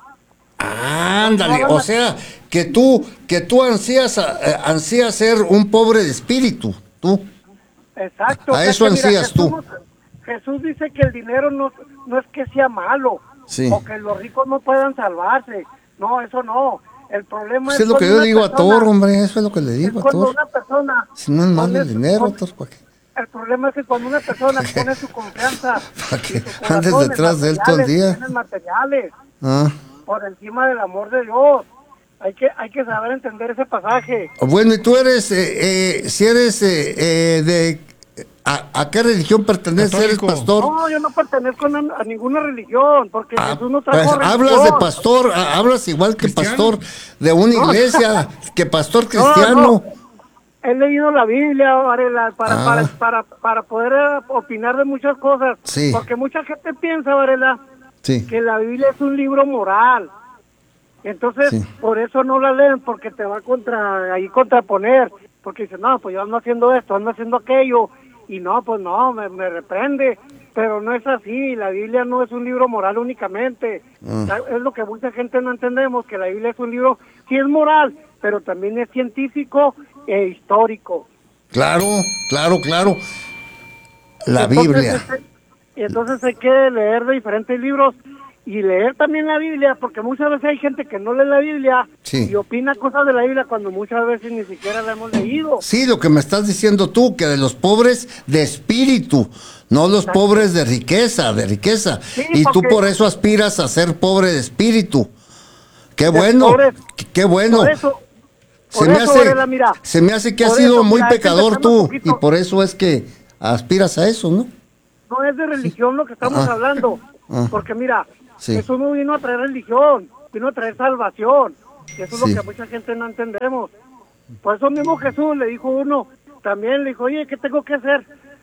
[SPEAKER 2] Ándale, o sea, que tú, que tú ansías, eh, ansías ser un pobre de espíritu, tú.
[SPEAKER 21] Exacto.
[SPEAKER 2] A
[SPEAKER 21] o sea
[SPEAKER 2] eso
[SPEAKER 21] que, mira,
[SPEAKER 2] ansías
[SPEAKER 21] Jesús,
[SPEAKER 2] tú.
[SPEAKER 21] no- Jesús dice que el dinero no, no es que sea malo,
[SPEAKER 2] Sí.
[SPEAKER 21] o que los ricos no puedan salvarse. No, eso no. El problema
[SPEAKER 2] Eso
[SPEAKER 21] es
[SPEAKER 2] es lo que
[SPEAKER 21] cuando
[SPEAKER 2] yo
[SPEAKER 21] una
[SPEAKER 2] digo a
[SPEAKER 21] persona-
[SPEAKER 2] Thor, hombre, eso es lo que le
[SPEAKER 21] es
[SPEAKER 2] digo a
[SPEAKER 21] cuando
[SPEAKER 2] Thor.
[SPEAKER 21] una persona
[SPEAKER 2] Si no es malo
[SPEAKER 21] pone
[SPEAKER 2] el
[SPEAKER 21] su-
[SPEAKER 2] dinero,
[SPEAKER 21] pone-
[SPEAKER 2] Thor, ¿para qué?
[SPEAKER 21] El problema es que cuando una persona pone su confianza
[SPEAKER 2] ¿Para qué
[SPEAKER 21] y su corazón
[SPEAKER 2] andes
[SPEAKER 21] en
[SPEAKER 2] detrás de él todo el
[SPEAKER 21] materiales,
[SPEAKER 2] día?
[SPEAKER 21] bienes materiales,
[SPEAKER 2] Ah.
[SPEAKER 21] por encima del amor de Dios. Hay que hay que saber entender ese pasaje.
[SPEAKER 2] Bueno, y tú eres, eh, eh, si eres eh, eh, de... A, ¿A qué religión perteneces? ¿Eres pastor?
[SPEAKER 21] No, yo no pertenezco a, a ninguna religión, porque Jesús no trajo
[SPEAKER 2] Pues,
[SPEAKER 21] religión.
[SPEAKER 2] hablas de pastor, ah, hablas igual que pastor de una
[SPEAKER 21] No.
[SPEAKER 2] iglesia, que pastor
[SPEAKER 21] No,
[SPEAKER 2] cristiano.
[SPEAKER 21] no. He leído la Biblia, Varela, para,
[SPEAKER 2] Ah.
[SPEAKER 21] para, para, para poder eh, opinar de muchas cosas.
[SPEAKER 2] Sí.
[SPEAKER 21] Porque mucha gente piensa, Varela,
[SPEAKER 2] Sí.
[SPEAKER 21] que la Biblia es un libro moral. Entonces,
[SPEAKER 2] Sí.
[SPEAKER 21] por eso no la leen, porque te va a contra, ahí contraponer. Porque dicen, no, pues yo ando haciendo esto, ando haciendo aquello. Y no, pues no, me, me reprende. Pero no es así, la Biblia no es un libro moral únicamente.
[SPEAKER 2] Ah.
[SPEAKER 21] Es lo que mucha gente no entendemos, que la Biblia es un libro, sí es moral, pero también es científico e histórico.
[SPEAKER 2] Claro, claro, claro. La
[SPEAKER 21] Entonces,
[SPEAKER 2] Biblia.
[SPEAKER 21] este, y entonces hay que leer de diferentes libros y leer también la Biblia, porque muchas veces hay gente que no lee la Biblia
[SPEAKER 2] Sí.
[SPEAKER 21] y opina cosas de la Biblia cuando muchas veces ni siquiera la hemos leído.
[SPEAKER 2] Sí, lo que me estás diciendo tú, que de los pobres de espíritu, no los
[SPEAKER 21] Exacto.
[SPEAKER 2] pobres de riqueza, de riqueza.
[SPEAKER 21] Sí,
[SPEAKER 2] y tú
[SPEAKER 21] porque-
[SPEAKER 2] por eso aspiras a ser pobre de espíritu. Qué
[SPEAKER 21] De
[SPEAKER 2] bueno,
[SPEAKER 21] pobres.
[SPEAKER 2] qué, qué bueno.
[SPEAKER 21] Por eso,
[SPEAKER 2] se,
[SPEAKER 21] por
[SPEAKER 2] me
[SPEAKER 21] eso,
[SPEAKER 2] hace,
[SPEAKER 21] Varela, mira,
[SPEAKER 2] se me hace que has
[SPEAKER 21] por
[SPEAKER 2] sido
[SPEAKER 21] eso,
[SPEAKER 2] muy
[SPEAKER 21] mira, hay que
[SPEAKER 2] pecador
[SPEAKER 21] empezar un
[SPEAKER 2] tú,
[SPEAKER 21] poquito.
[SPEAKER 2] y por eso es que aspiras a eso, ¿no?
[SPEAKER 21] no es de religión lo que estamos
[SPEAKER 2] Ah.
[SPEAKER 21] hablando,
[SPEAKER 2] Ah.
[SPEAKER 21] porque mira,
[SPEAKER 2] Sí.
[SPEAKER 21] Jesús no vino a traer religión, vino a traer salvación, y eso es
[SPEAKER 2] Sí.
[SPEAKER 21] lo que mucha gente no entendemos. Por eso mismo Jesús le dijo uno, también le dijo, oye, ¿qué tengo que hacer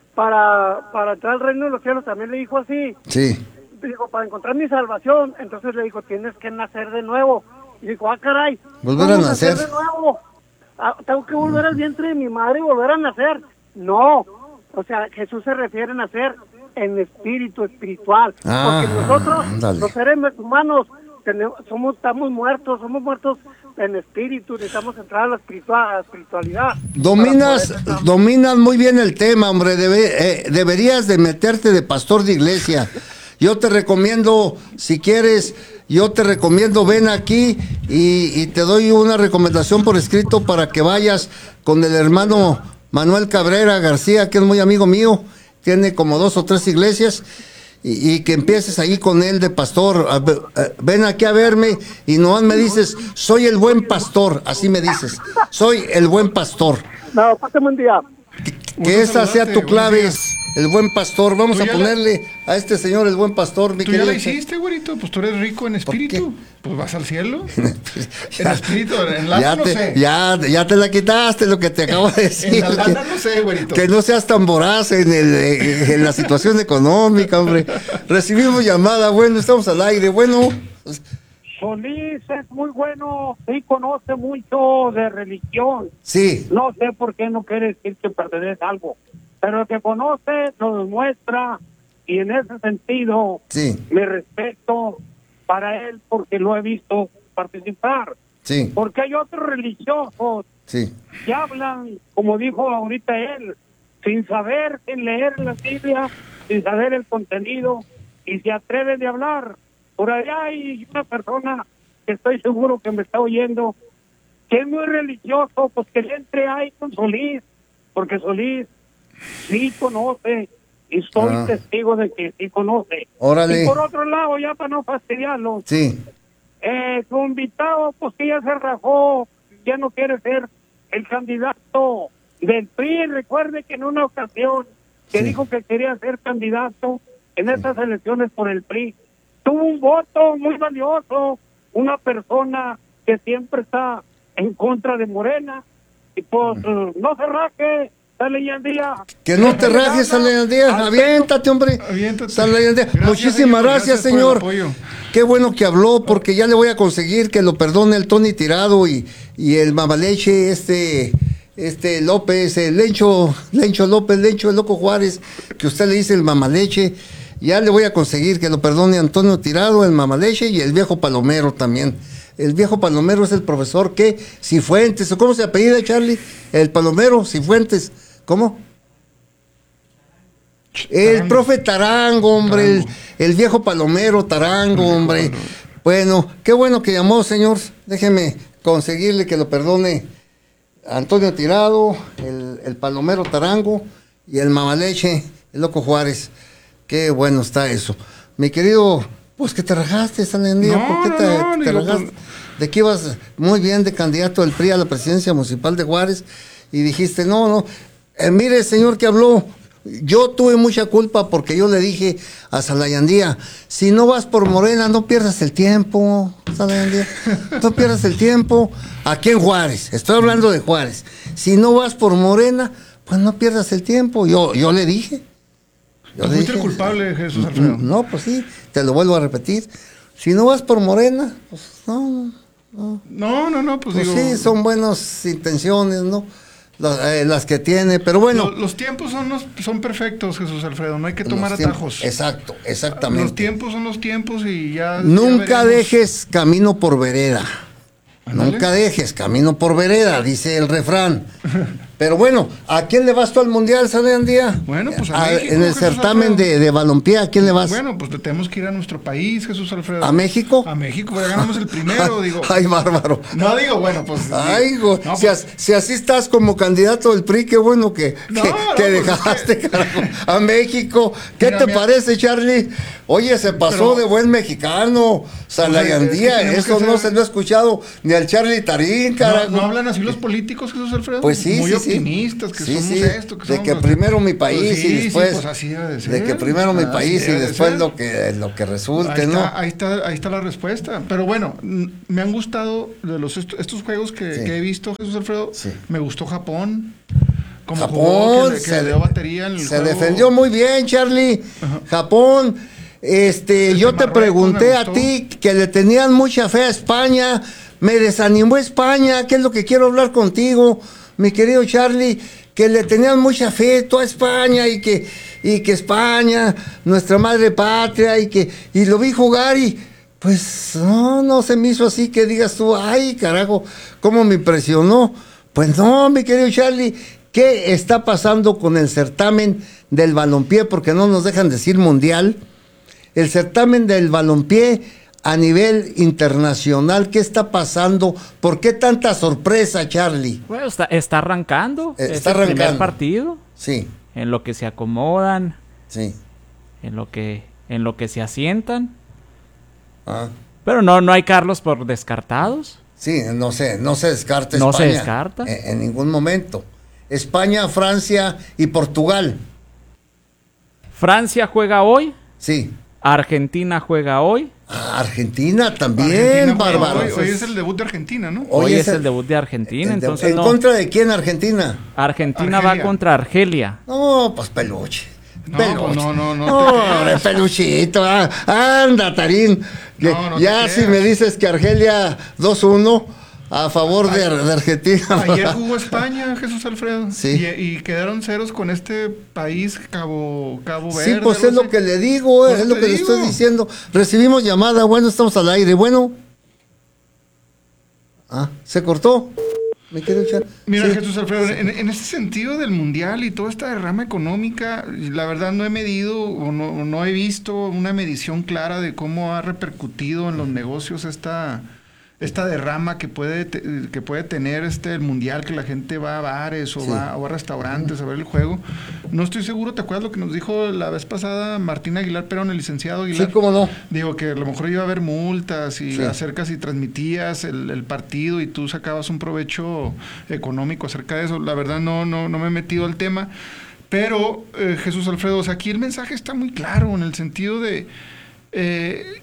[SPEAKER 21] para, para entrar al reino de los cielos? También le dijo así,
[SPEAKER 2] Sí.
[SPEAKER 21] dijo, para encontrar mi salvación. Entonces le dijo, tienes que nacer de nuevo. Y dijo, ah, caray,
[SPEAKER 2] Volver
[SPEAKER 21] ¿cómo
[SPEAKER 2] a nacer.
[SPEAKER 21] de nuevo? Ah, tengo que volver al vientre de mi madre y volver a nacer. No, o sea, Jesús se refiere a nacer en espíritu espiritual,
[SPEAKER 2] Ah,
[SPEAKER 21] porque nosotros,
[SPEAKER 2] ándale.
[SPEAKER 21] los seres humanos, tenemos, somos, estamos muertos, somos muertos en espíritu, necesitamos entrar a la, espiritual, a la espiritualidad.
[SPEAKER 2] Dominas,
[SPEAKER 21] para poder-
[SPEAKER 2] dominas muy bien el tema, hombre. Debe- eh, deberías de meterte de pastor de iglesia. Yo te recomiendo, si quieres, yo te recomiendo, ven aquí y, y te doy una recomendación por escrito para que vayas con el hermano Manuel Cabrera García, que es muy amigo mío, tiene como dos o tres iglesias, y, y que empieces ahí con él de pastor. A ver, eh, ven aquí a verme y nomás me dices, soy el buen pastor, así me dices, soy el buen pastor.
[SPEAKER 21] No, pásame un día.
[SPEAKER 2] Que esa sea tu
[SPEAKER 20] buenos
[SPEAKER 2] clave,
[SPEAKER 20] días.
[SPEAKER 2] el buen pastor. Vamos
[SPEAKER 20] Tú
[SPEAKER 2] a
[SPEAKER 20] ya
[SPEAKER 2] ponerle a este señor el buen pastor, mi
[SPEAKER 20] Tú ya
[SPEAKER 2] querido.
[SPEAKER 20] la hiciste, güerito, pues tú eres rico en espíritu. Pues vas al cielo. En espíritu, en
[SPEAKER 2] ya,
[SPEAKER 20] lana no
[SPEAKER 2] te,
[SPEAKER 20] sé.
[SPEAKER 2] ya, ya te la quitaste lo que te acabo de decir.
[SPEAKER 20] En la
[SPEAKER 2] que,
[SPEAKER 20] lana no sé, güerito.
[SPEAKER 2] que no seas tan voraz en, el, eh, en la situación económica, hombre. Recibimos llamada, bueno, estamos al aire, bueno.
[SPEAKER 22] Solís es muy bueno, sí conoce mucho de religión.
[SPEAKER 2] Sí.
[SPEAKER 22] No sé por qué no quiere decir que pertenece a algo, pero el que conoce lo demuestra y en ese sentido
[SPEAKER 2] Sí.
[SPEAKER 22] me respeto para él porque lo he visto participar.
[SPEAKER 2] Sí.
[SPEAKER 22] Porque hay otros religiosos
[SPEAKER 2] Sí.
[SPEAKER 22] que hablan, como dijo ahorita él, sin saber, sin leer la Biblia, sin saber el contenido y se atreven de hablar. Por allá hay una persona que estoy seguro que me está oyendo, que es muy religioso, pues que le entre ahí con Solís, porque Solís sí conoce y soy
[SPEAKER 2] Ah.
[SPEAKER 22] testigo de que sí conoce.
[SPEAKER 2] Órale.
[SPEAKER 22] Y por otro lado, ya para no fastidiarlo,
[SPEAKER 2] Sí.
[SPEAKER 22] eh, su invitado, pues que ya se rajó, ya no quiere ser el candidato del P R I. Recuerde que en una ocasión que
[SPEAKER 2] Sí.
[SPEAKER 22] dijo que quería ser candidato en estas elecciones por el P R I, tuvo un voto muy valioso, una persona que siempre está en contra de Morena, y pues eh, no se raje, sale ya el día.
[SPEAKER 2] Que no te rajes, sale al día. Aviéntate, hombre.
[SPEAKER 20] Aviéntate.
[SPEAKER 2] Sale al día.
[SPEAKER 20] Gracias,
[SPEAKER 2] Muchísimas
[SPEAKER 20] señor,
[SPEAKER 2] gracias,
[SPEAKER 20] gracias por el
[SPEAKER 2] señor.
[SPEAKER 20] apoyo.
[SPEAKER 2] Qué bueno que habló, porque ya le voy a conseguir que lo perdone el Tony Tirado y, y el Mamaleche, este, este López, el Lencho, Lencho López, Lencho el Loco Juárez, que usted le dice el Mamaleche. Ya le voy a conseguir que lo perdone Antonio Tirado, el Mamaleche y el viejo Palomero también. El viejo Palomero es el profesor que Cifuentes, ¿o cómo se apellida, Charlie? El Palomero, Cifuentes. ¿Cómo? El profe Tarango, hombre, el, el viejo Palomero Tarango, hombre. Bueno, qué bueno que llamó, señor. Déjeme conseguirle que lo perdone Antonio Tirado, el, el Palomero Tarango y el Mamaleche, el Loco Juárez. Qué bueno está eso. Mi querido, pues que te rajaste, Salendía.
[SPEAKER 20] No,
[SPEAKER 2] ¿Por qué
[SPEAKER 20] no,
[SPEAKER 2] te,
[SPEAKER 20] no,
[SPEAKER 2] te
[SPEAKER 20] digo,
[SPEAKER 2] rajaste?
[SPEAKER 20] pues-
[SPEAKER 2] De que ibas muy bien de candidato del P R I a la presidencia municipal de Juárez y dijiste, no, no, eh, mire, señor que habló, yo tuve mucha culpa porque yo le dije a Salayandía, si no vas por Morena, no pierdas el tiempo, Salayandía, no pierdas el tiempo aquí en Juárez, estoy hablando de Juárez, si no vas por Morena, pues no pierdas el tiempo, yo, yo le dije. Yo le
[SPEAKER 20] Fuiste
[SPEAKER 2] dije,
[SPEAKER 20] el culpable, Jesús Alfredo.
[SPEAKER 2] no, pues sí, te lo vuelvo a repetir, si no vas por Morena, pues no, no.
[SPEAKER 20] No, no, no, pues,
[SPEAKER 2] Pues
[SPEAKER 20] digo.
[SPEAKER 2] sí, son buenas intenciones, ¿no? Las, eh, las que tiene, pero bueno.
[SPEAKER 20] Lo- los tiempos son, los- son perfectos, Jesús Alfredo. No hay que tomar
[SPEAKER 2] los tiempos-
[SPEAKER 20] atajos.
[SPEAKER 2] Exacto, exactamente.
[SPEAKER 20] Los tiempos son los tiempos y ya.
[SPEAKER 2] Nunca
[SPEAKER 20] ya veremos.
[SPEAKER 2] dejes camino por vereda.
[SPEAKER 20] Ándale.
[SPEAKER 2] Nunca dejes camino por vereda, dice el refrán. Pero bueno, ¿a quién le vas tú al Mundial, San Andía?
[SPEAKER 20] Bueno, pues a
[SPEAKER 2] a,
[SPEAKER 20] México,
[SPEAKER 2] en el
[SPEAKER 20] Jesús
[SPEAKER 2] certamen de, de balompié, ¿a quién le vas?
[SPEAKER 20] Bueno, pues tenemos que ir a nuestro país, Jesús Alfredo.
[SPEAKER 2] ¿A México?
[SPEAKER 20] A México, ya ganamos el primero, digo.
[SPEAKER 2] Ay, bárbaro.
[SPEAKER 20] No, digo, bueno, pues...
[SPEAKER 2] Ay, go,
[SPEAKER 20] no,
[SPEAKER 2] si,
[SPEAKER 20] pues,
[SPEAKER 2] as, si así estás como candidato del P R I, qué bueno que,
[SPEAKER 20] no,
[SPEAKER 2] que,
[SPEAKER 20] no,
[SPEAKER 2] que
[SPEAKER 20] pues
[SPEAKER 2] dejaste,
[SPEAKER 20] es que...
[SPEAKER 2] carajo, a México. ¿Qué
[SPEAKER 20] Mira,
[SPEAKER 2] te
[SPEAKER 20] mira,
[SPEAKER 2] parece, Charlie? Oye, se pasó
[SPEAKER 20] pero,
[SPEAKER 2] de buen mexicano, Salayandía, es que eso no ser... se lo he escuchado ni al Charlie Tarín, carajo.
[SPEAKER 20] No, no hablan así los políticos, Jesús Alfredo.
[SPEAKER 2] Pues sí,
[SPEAKER 20] muy
[SPEAKER 2] sí,
[SPEAKER 20] optimistas, que
[SPEAKER 2] sí,
[SPEAKER 20] somos
[SPEAKER 2] sí.
[SPEAKER 20] esto, que
[SPEAKER 2] de
[SPEAKER 20] somos
[SPEAKER 2] que
[SPEAKER 20] los...
[SPEAKER 2] primero mi país
[SPEAKER 20] pues sí,
[SPEAKER 2] y después,
[SPEAKER 20] sí, pues así debe de ser.
[SPEAKER 2] de que primero mi
[SPEAKER 20] Así
[SPEAKER 2] país y
[SPEAKER 20] debe de
[SPEAKER 2] después
[SPEAKER 20] ser.
[SPEAKER 2] lo que lo que resulte,
[SPEAKER 20] ahí
[SPEAKER 2] ¿no?
[SPEAKER 20] Está, ahí está, ahí está la respuesta. Pero bueno, me han gustado de los estos, estos juegos que, sí. que he visto, Jesús Alfredo. Sí. Me gustó Japón. Como
[SPEAKER 2] Japón
[SPEAKER 20] jugó, que, que
[SPEAKER 2] se,
[SPEAKER 20] le dio batería en el
[SPEAKER 2] se
[SPEAKER 20] juego.
[SPEAKER 2] defendió muy bien, Charlie. Ajá. Japón. Este, Desde yo te Marruecos pregunté a ti que le tenían mucha fe a España. Me desanimó España. ¿Qué es lo que quiero hablar contigo, mi querido Charlie? Que le tenían mucha fe toda España y que, y que España, nuestra madre patria, y que y lo vi jugar y pues no, no se me hizo así que digas tú, ay carajo, cómo me impresionó. Pues no, mi querido Charlie, ¿qué está pasando con el certamen del balompié? Porque no nos dejan decir mundial. El certamen del balompié a nivel internacional, ¿qué está pasando? ¿Por qué tanta sorpresa, Charlie?
[SPEAKER 1] Bueno, está, está arrancando.
[SPEAKER 2] Está
[SPEAKER 1] es
[SPEAKER 2] arrancando.
[SPEAKER 1] El primer partido.
[SPEAKER 2] Sí.
[SPEAKER 1] En lo que se acomodan.
[SPEAKER 2] Sí.
[SPEAKER 1] En lo que, en lo que se asientan.
[SPEAKER 2] Ah.
[SPEAKER 1] Pero no, no hay Carlos por descartados.
[SPEAKER 2] Sí, no sé, no se descarta
[SPEAKER 1] no
[SPEAKER 2] España.
[SPEAKER 1] No se descarta.
[SPEAKER 2] En, en ningún momento. España, Francia y Portugal.
[SPEAKER 1] Francia juega hoy.
[SPEAKER 2] Sí.
[SPEAKER 1] Argentina juega hoy.
[SPEAKER 2] Ah, Argentina también, bárbaro.
[SPEAKER 20] Hoy, hoy es el debut de Argentina, ¿no?
[SPEAKER 1] Hoy, hoy es el, el debut de Argentina, el de, entonces
[SPEAKER 2] ¿En
[SPEAKER 1] no.
[SPEAKER 2] contra de quién Argentina?
[SPEAKER 1] Argentina Argelia. va contra Argelia.
[SPEAKER 2] No, pues peluche.
[SPEAKER 20] No,
[SPEAKER 2] peluche.
[SPEAKER 20] no, no, no.
[SPEAKER 2] No, peluchito. Ah, anda, Tarín. No, no ya si me dices que Argelia dos uno a favor de, de Argentina.
[SPEAKER 20] Ayer jugó España, Jesús Alfredo.
[SPEAKER 2] Sí.
[SPEAKER 20] Y, y quedaron ceros con este país, Cabo, Cabo Verde.
[SPEAKER 2] Sí, pues es lo que le digo, es lo que le estoy diciendo. Recibimos llamada, bueno, estamos al aire, bueno. Ah, ¿se cortó? ¿Me quiero echar?
[SPEAKER 20] Mira,
[SPEAKER 2] sí.
[SPEAKER 20] Jesús Alfredo, en, en este sentido del mundial y toda esta derrama económica, la verdad no he medido o no, no he visto una medición clara de cómo ha repercutido en los negocios esta... esta derrama que puede te, que puede tener este el mundial, que la gente va a bares o, sí. va, o a restaurantes a ver el juego. No estoy seguro, ¿te acuerdas lo que nos dijo la vez pasada Martín Aguilar Perón, el licenciado Aguilar?
[SPEAKER 2] Sí, cómo no.
[SPEAKER 20] Digo que a lo mejor iba a haber multas y
[SPEAKER 2] sí.
[SPEAKER 20] acerca si transmitías el, el partido y tú sacabas un provecho económico acerca de eso. La verdad no, no, no me he metido al tema, pero eh, Jesús Alfredo, o sea, aquí el mensaje está muy claro en el sentido de... Eh,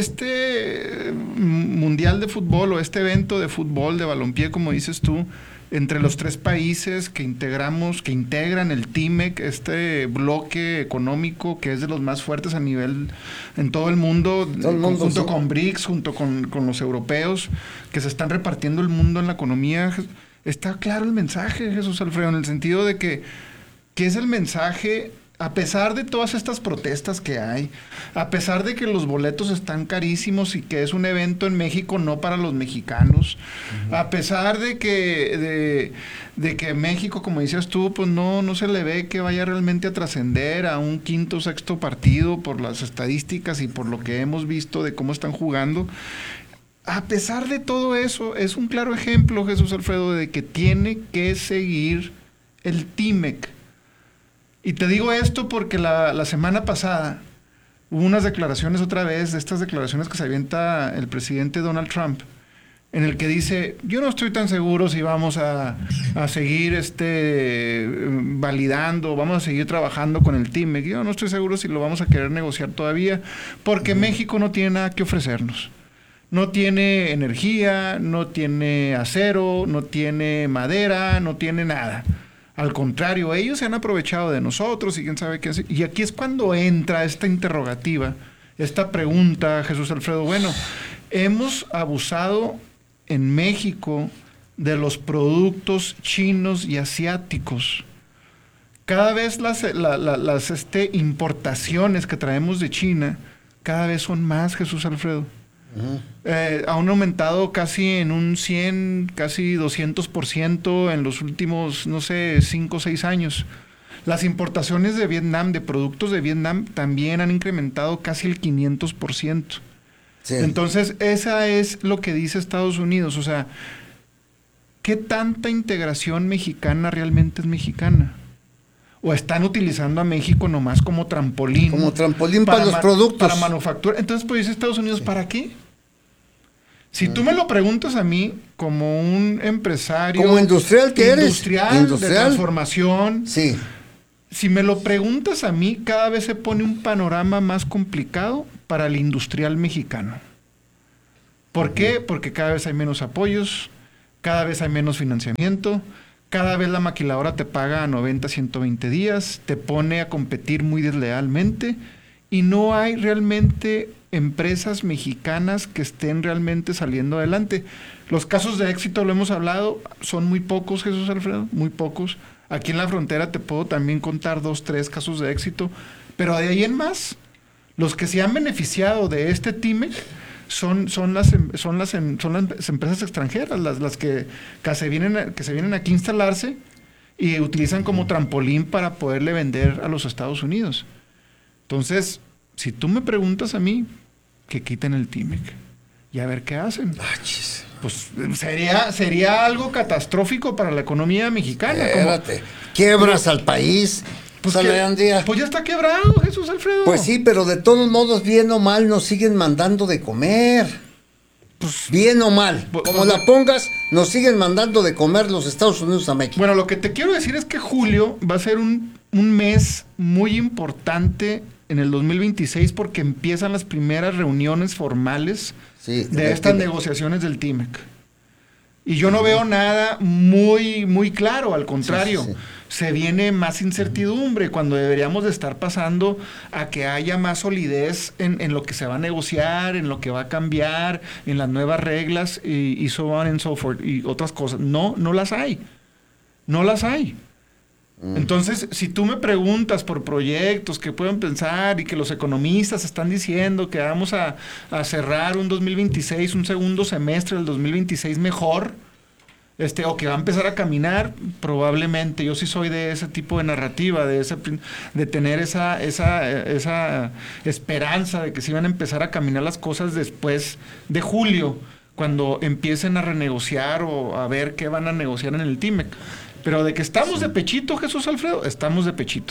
[SPEAKER 20] este mundial de fútbol o este evento de fútbol, de balompié, como dices tú, entre los tres países que integramos, que integran el T I M E C, este bloque económico que es de los más fuertes a nivel en todo el mundo,
[SPEAKER 2] todo el mundo
[SPEAKER 20] junto
[SPEAKER 2] sí.
[SPEAKER 20] con BRICS, junto con, con los europeos, que se están repartiendo el mundo en la economía. Está claro el mensaje, Jesús Alfredo, en el sentido de que, que es el mensaje... A pesar de todas estas protestas que hay, a pesar de que los boletos están carísimos y que es un evento en México no para los mexicanos, uh-huh. a pesar de que de, de que México, como decías tú, pues no, no se le ve que vaya realmente a trascender a un quinto o sexto partido por las estadísticas y por lo que hemos visto de cómo están jugando. A pesar de todo eso, es un claro ejemplo, Jesús Alfredo, de que tiene que seguir el T I M E C. Y te digo esto porque la, la semana pasada hubo unas declaraciones otra vez, de estas declaraciones que se avienta el presidente Donald Trump, en el que dice, yo no estoy tan seguro si vamos a, a seguir este, validando, vamos a seguir trabajando con el T I M E C, yo no estoy seguro si lo vamos a querer negociar todavía, porque uh-huh. México no tiene nada que ofrecernos. No tiene energía, no tiene acero, no tiene madera, no tiene nada. Al contrario, ellos se han aprovechado de nosotros y quién sabe qué hacer. Y aquí es cuando entra esta interrogativa, esta pregunta, Jesús Alfredo. Bueno, hemos abusado en México de los productos chinos y asiáticos. Cada vez las, la, la, las este, importaciones que traemos de China, cada vez son más, Jesús Alfredo. Uh-huh. Eh, han aumentado casi en un cien, casi doscientos por ciento en los últimos, no sé, cinco o seis años. Las importaciones de Vietnam, de productos de Vietnam, también han incrementado casi el quinientos por ciento. Sí. Entonces, esa es lo que dice Estados Unidos. O sea, ¿qué tanta integración mexicana realmente es mexicana? ¿O están utilizando a México nomás como trampolín?
[SPEAKER 2] Como trampolín para, para los productos.
[SPEAKER 20] Para manufactura. Entonces, pues dice Estados Unidos, sí. ¿Para qué? Si tú me lo preguntas a mí, como un empresario...
[SPEAKER 2] Como industrial que eres.
[SPEAKER 20] Industrial, industrial, de transformación.
[SPEAKER 2] Sí.
[SPEAKER 20] Si me lo preguntas a mí, cada vez se pone un panorama más complicado para el industrial mexicano. ¿Por uh-huh. qué? Porque cada vez hay menos apoyos, cada vez hay menos financiamiento, cada vez la maquiladora te paga a noventa, ciento veinte días, te pone a competir muy deslealmente y no hay realmente empresas mexicanas que estén realmente saliendo adelante. Los casos de éxito, lo hemos hablado, son muy pocos, Jesús Alfredo, muy pocos. Aquí en la frontera te puedo también contar dos, tres casos de éxito, pero de ahí en más, los que se han beneficiado de este TIMEC son, son, las, son, las, son las empresas extranjeras, las, las que, que, se vienen, que se vienen aquí a instalarse y utilizan como trampolín para poderle vender a los Estados Unidos. Entonces, si tú me preguntas a mí, que quiten el TIMEC y a ver qué hacen.
[SPEAKER 2] Achis.
[SPEAKER 20] Pues sería, sería algo catastrófico para la economía mexicana.
[SPEAKER 2] Espérate, como, quiebras pero, al país.
[SPEAKER 20] Pues, que, pues ya está quebrado, Jesús Alfredo.
[SPEAKER 2] Pues sí, pero de todos modos, bien o mal, nos siguen mandando de comer. Pues, bien o mal, pues, como pues, la pongas, nos siguen mandando de comer los Estados Unidos a México.
[SPEAKER 20] Bueno, lo que te quiero decir es que julio va a ser un, un mes muy importante en el dos mil veintiséis porque empiezan las primeras reuniones formales sí, de estas TIMEC. negociaciones del TIMEC. Y yo no veo nada muy, muy claro, al contrario, sí, sí, sí. se viene más incertidumbre cuando deberíamos de estar pasando a que haya más solidez en, en lo que se va a negociar, en lo que va a cambiar, en las nuevas reglas y, y so on and so forth y otras cosas. No, no las hay. No las hay. Entonces, si tú me preguntas por proyectos que pueden pensar y que los economistas están diciendo que vamos a, a cerrar un dos mil veintiséis, un segundo semestre del dos mil veintiséis mejor, este, o que va a empezar a caminar, probablemente. Yo sí soy de ese tipo de narrativa, de ese, de tener esa, esa, esa esperanza de que sí van a empezar a caminar las cosas después de julio, cuando empiecen a renegociar o a ver qué van a negociar en el TIMEC. Pero de que estamos sí. de pechito, Jesús Alfredo, estamos de pechito.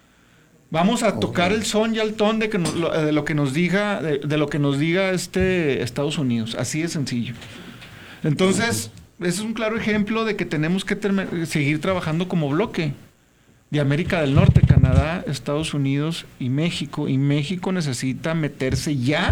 [SPEAKER 20] Vamos a okay. tocar el son y el ton de, que nos, de lo que nos diga, de, de lo que nos diga este Estados Unidos. Así de sencillo. Entonces, okay. ese es un claro ejemplo de que tenemos que term- seguir trabajando como bloque de América del Norte, Canadá, Estados Unidos y México. Y México necesita meterse ya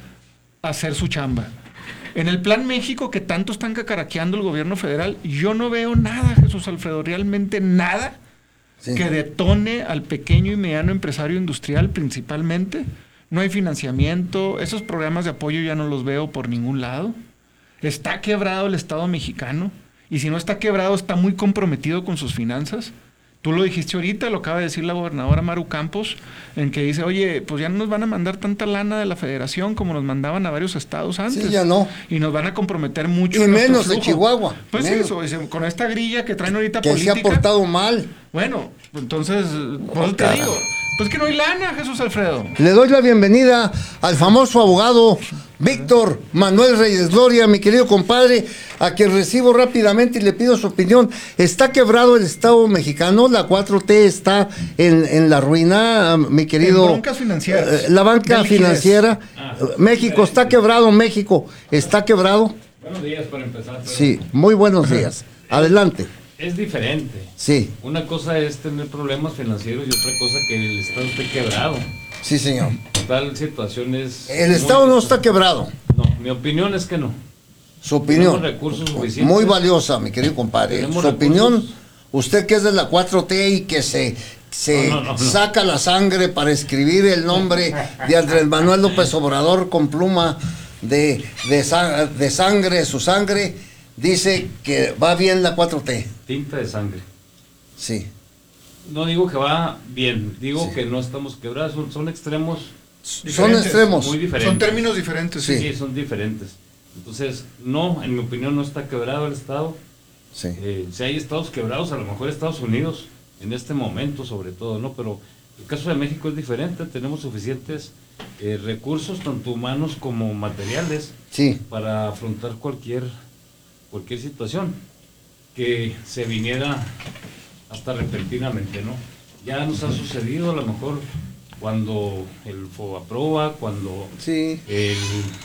[SPEAKER 20] a hacer su chamba. En el Plan México, que tanto están cacaraqueando el gobierno federal, yo no veo nada, Jesús Alfredo, realmente nada sí. que detone al pequeño y mediano empresario industrial principalmente. No hay financiamiento, esos programas de apoyo ya no los veo por ningún lado. Está quebrado el Estado mexicano, y si no está quebrado, está muy comprometido con sus finanzas. Tú lo dijiste ahorita, lo acaba de decir la gobernadora Maru Campos, en que dice, oye, pues ya no nos van a mandar tanta lana de la federación como nos mandaban a varios estados antes.
[SPEAKER 2] Sí, ya no.
[SPEAKER 20] Y nos van a comprometer mucho.
[SPEAKER 2] Y menos de Chihuahua.
[SPEAKER 20] Pues
[SPEAKER 2] menos.
[SPEAKER 20] Eso, con esta grilla que traen ahorita
[SPEAKER 2] que
[SPEAKER 20] política.
[SPEAKER 2] Que se ha portado mal.
[SPEAKER 20] Bueno, entonces, pues te digo, pues que no hay lana, Jesús Alfredo.
[SPEAKER 2] Le doy la bienvenida al famoso abogado Víctor Manuel Reyes Gloria, mi querido compadre, a quien recibo rápidamente y le pido su opinión. ¿Está quebrado el Estado mexicano? ¿La cuatro T está en, en la ruina, mi querido?
[SPEAKER 20] En bancas financieras.
[SPEAKER 2] Eh, la banca financiera. Ah, México está quebrado, México está quebrado.
[SPEAKER 4] Buenos días para empezar. Pero...
[SPEAKER 2] Sí, muy buenos días. Adelante.
[SPEAKER 4] Es diferente.
[SPEAKER 2] Sí.
[SPEAKER 4] Una cosa es tener problemas financieros y otra cosa que el Estado esté quebrado.
[SPEAKER 2] Sí, señor.
[SPEAKER 4] Tal situación es...
[SPEAKER 2] El Estado no está quebrado.
[SPEAKER 4] No, mi opinión es que no.
[SPEAKER 2] Su opinión.
[SPEAKER 4] Tenemos recursos suficientes.
[SPEAKER 2] Muy valiosa, mi querido compadre. Tenemos Su recursos. opinión, usted que es de la cuatro T y que se, se no, no, no, no. saca la sangre para escribir el nombre de Andrés Manuel López Obrador con pluma de, de, sang- de sangre, su sangre, dice que va bien la cuatro T.
[SPEAKER 4] Tinta de sangre.
[SPEAKER 2] Sí.
[SPEAKER 4] No digo que va bien, digo sí. que no estamos quebrados, son, son extremos
[SPEAKER 2] Son extremos.
[SPEAKER 4] Muy diferentes.
[SPEAKER 20] Son términos diferentes.
[SPEAKER 4] Sí. sí, son diferentes. Entonces, no, en mi opinión no está quebrado el Estado.
[SPEAKER 2] Sí.
[SPEAKER 4] Eh, si hay estados quebrados, a lo mejor Estados Unidos, en este momento sobre todo, ¿no? Pero el caso de México es diferente, tenemos suficientes eh, recursos, tanto humanos como materiales,
[SPEAKER 2] sí,
[SPEAKER 4] para afrontar cualquier, cualquier situación que se viniera hasta repentinamente, ¿no? Ya nos ha sucedido a lo mejor cuando el FOBAPROA, cuando
[SPEAKER 2] sí.
[SPEAKER 4] el,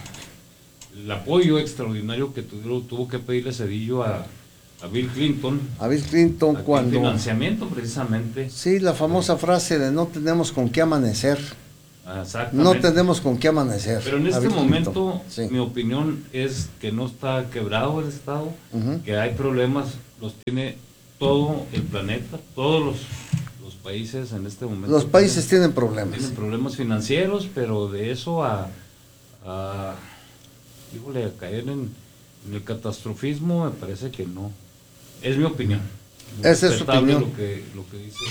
[SPEAKER 4] el apoyo extraordinario que tuvo, tuvo que pedirle Cedillo a, a Bill Clinton.
[SPEAKER 2] A Bill Clinton
[SPEAKER 4] a
[SPEAKER 2] cuando...
[SPEAKER 4] financiamiento precisamente.
[SPEAKER 2] Sí, la famosa frase de no tenemos con qué amanecer.
[SPEAKER 4] Exactamente.
[SPEAKER 2] No tenemos con qué amanecer.
[SPEAKER 4] Pero en este momento, sí. mi opinión es que no está quebrado el Estado, uh-huh. que hay problemas, los tiene todo el planeta, todos los, los países en este momento.
[SPEAKER 2] Los países tienen, tienen problemas.
[SPEAKER 4] Tienen problemas financieros, pero de eso a, a, híjole, a caer en, en el catastrofismo, me parece que no. Es mi opinión.
[SPEAKER 2] Esa es su opinión.
[SPEAKER 4] Lo que, lo que dice.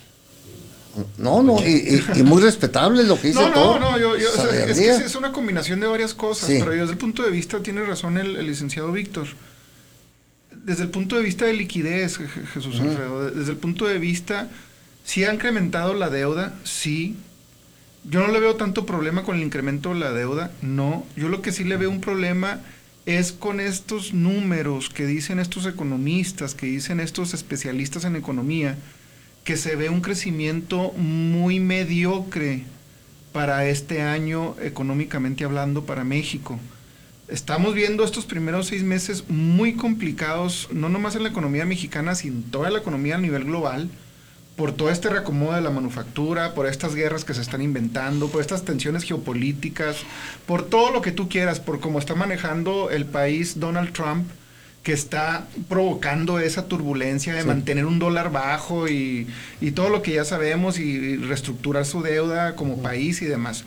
[SPEAKER 2] No, no, y, y, y muy respetable lo que dice
[SPEAKER 20] no,
[SPEAKER 2] todo.
[SPEAKER 20] No, no, yo, yo, o sea, es que es una combinación de varias cosas, sí. Pero desde el punto de vista, tiene razón el, el licenciado Víctor. Desde el punto de vista de liquidez, Jesús uh-huh. Alfredo, desde el punto de vista, sí ha incrementado la deuda, sí. Yo no le veo tanto problema con el incremento de la deuda, no. Yo lo que sí le veo un problema es con estos números que dicen estos economistas, que dicen estos especialistas en economía, que se ve un crecimiento muy mediocre para este año, económicamente hablando, para México. Estamos viendo estos primeros seis meses muy complicados, no nomás en la economía mexicana, sino en toda la economía a nivel global, por todo este reacomodo de la manufactura, por estas guerras que se están inventando, por estas tensiones geopolíticas, por todo lo que tú quieras, por cómo está manejando el país Donald Trump, que está provocando esa turbulencia de sí. mantener un dólar bajo y, y todo lo que ya sabemos, y, y reestructurar su deuda como uh-huh. país y demás.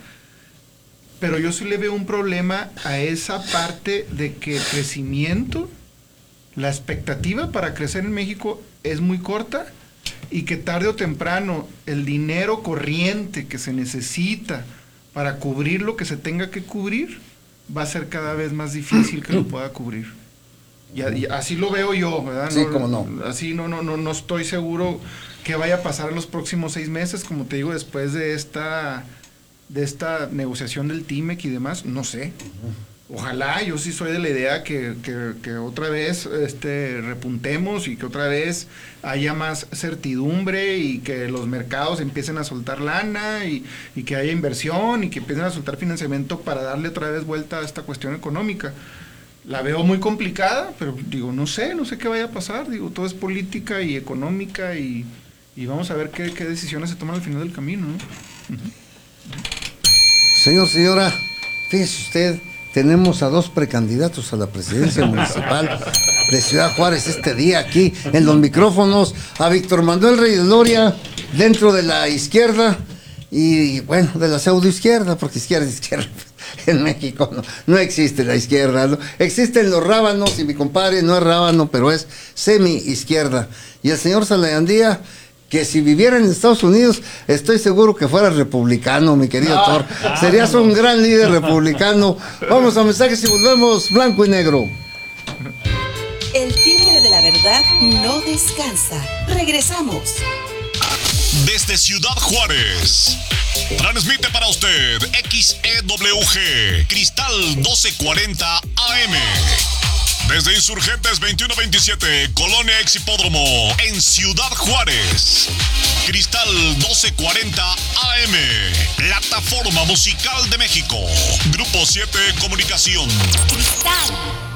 [SPEAKER 20] Pero yo sí le veo un problema a esa parte de que el crecimiento, la expectativa para crecer en México es muy corta, y que tarde o temprano el dinero corriente que se necesita para cubrir lo que se tenga que cubrir va a ser cada vez más difícil que lo pueda cubrir. Y, y así lo veo yo, ¿verdad?
[SPEAKER 2] Sí,
[SPEAKER 20] no,
[SPEAKER 2] cómo no.
[SPEAKER 20] Así no, no, no, no estoy seguro qué vaya a pasar en los próximos seis meses, como te digo, después de esta, de esta negociación del T I M E C y demás, no sé. Ojalá, yo sí soy de la idea que, que, que otra vez este, repuntemos y que otra vez haya más certidumbre y que los mercados empiecen a soltar lana y, y que haya inversión y que empiecen a soltar financiamiento para darle otra vez vuelta a esta cuestión económica. La veo muy complicada, pero digo, no sé, no sé qué vaya a pasar, digo, todo es política y económica y, y vamos a ver qué, qué decisiones se toman al final del camino, ¿no? Uh-huh.
[SPEAKER 2] Señor, señora, fíjese usted, tenemos a dos precandidatos a la presidencia municipal de Ciudad Juárez este día aquí en los micrófonos, a Víctor Manuel Reyes Loria, dentro de la izquierda, y bueno, de la pseudo izquierda, porque izquierda es izquierda. En México no, no existe la izquierda, ¿no? Existen los rábanos y mi compadre no es rábano, pero es semi-izquierda. Y el señor Salayandía, que si viviera en Estados Unidos, estoy seguro que fuera republicano, mi querido no, Thor. No, Serías no. un gran líder republicano. Vamos a mensajes y volvemos blanco y negro.
[SPEAKER 3] El timbre de la verdad no descansa. Regresamos.
[SPEAKER 6] Desde Ciudad Juárez, transmite para usted X E W G, Cristal doce cuarenta A M. Desde Insurgentes veintiuno veintisiete, Colonia Ex Hipódromo, en Ciudad Juárez. Cristal doce cuarenta A M, Plataforma Musical de México. Grupo siete Comunicación.
[SPEAKER 17] Cristal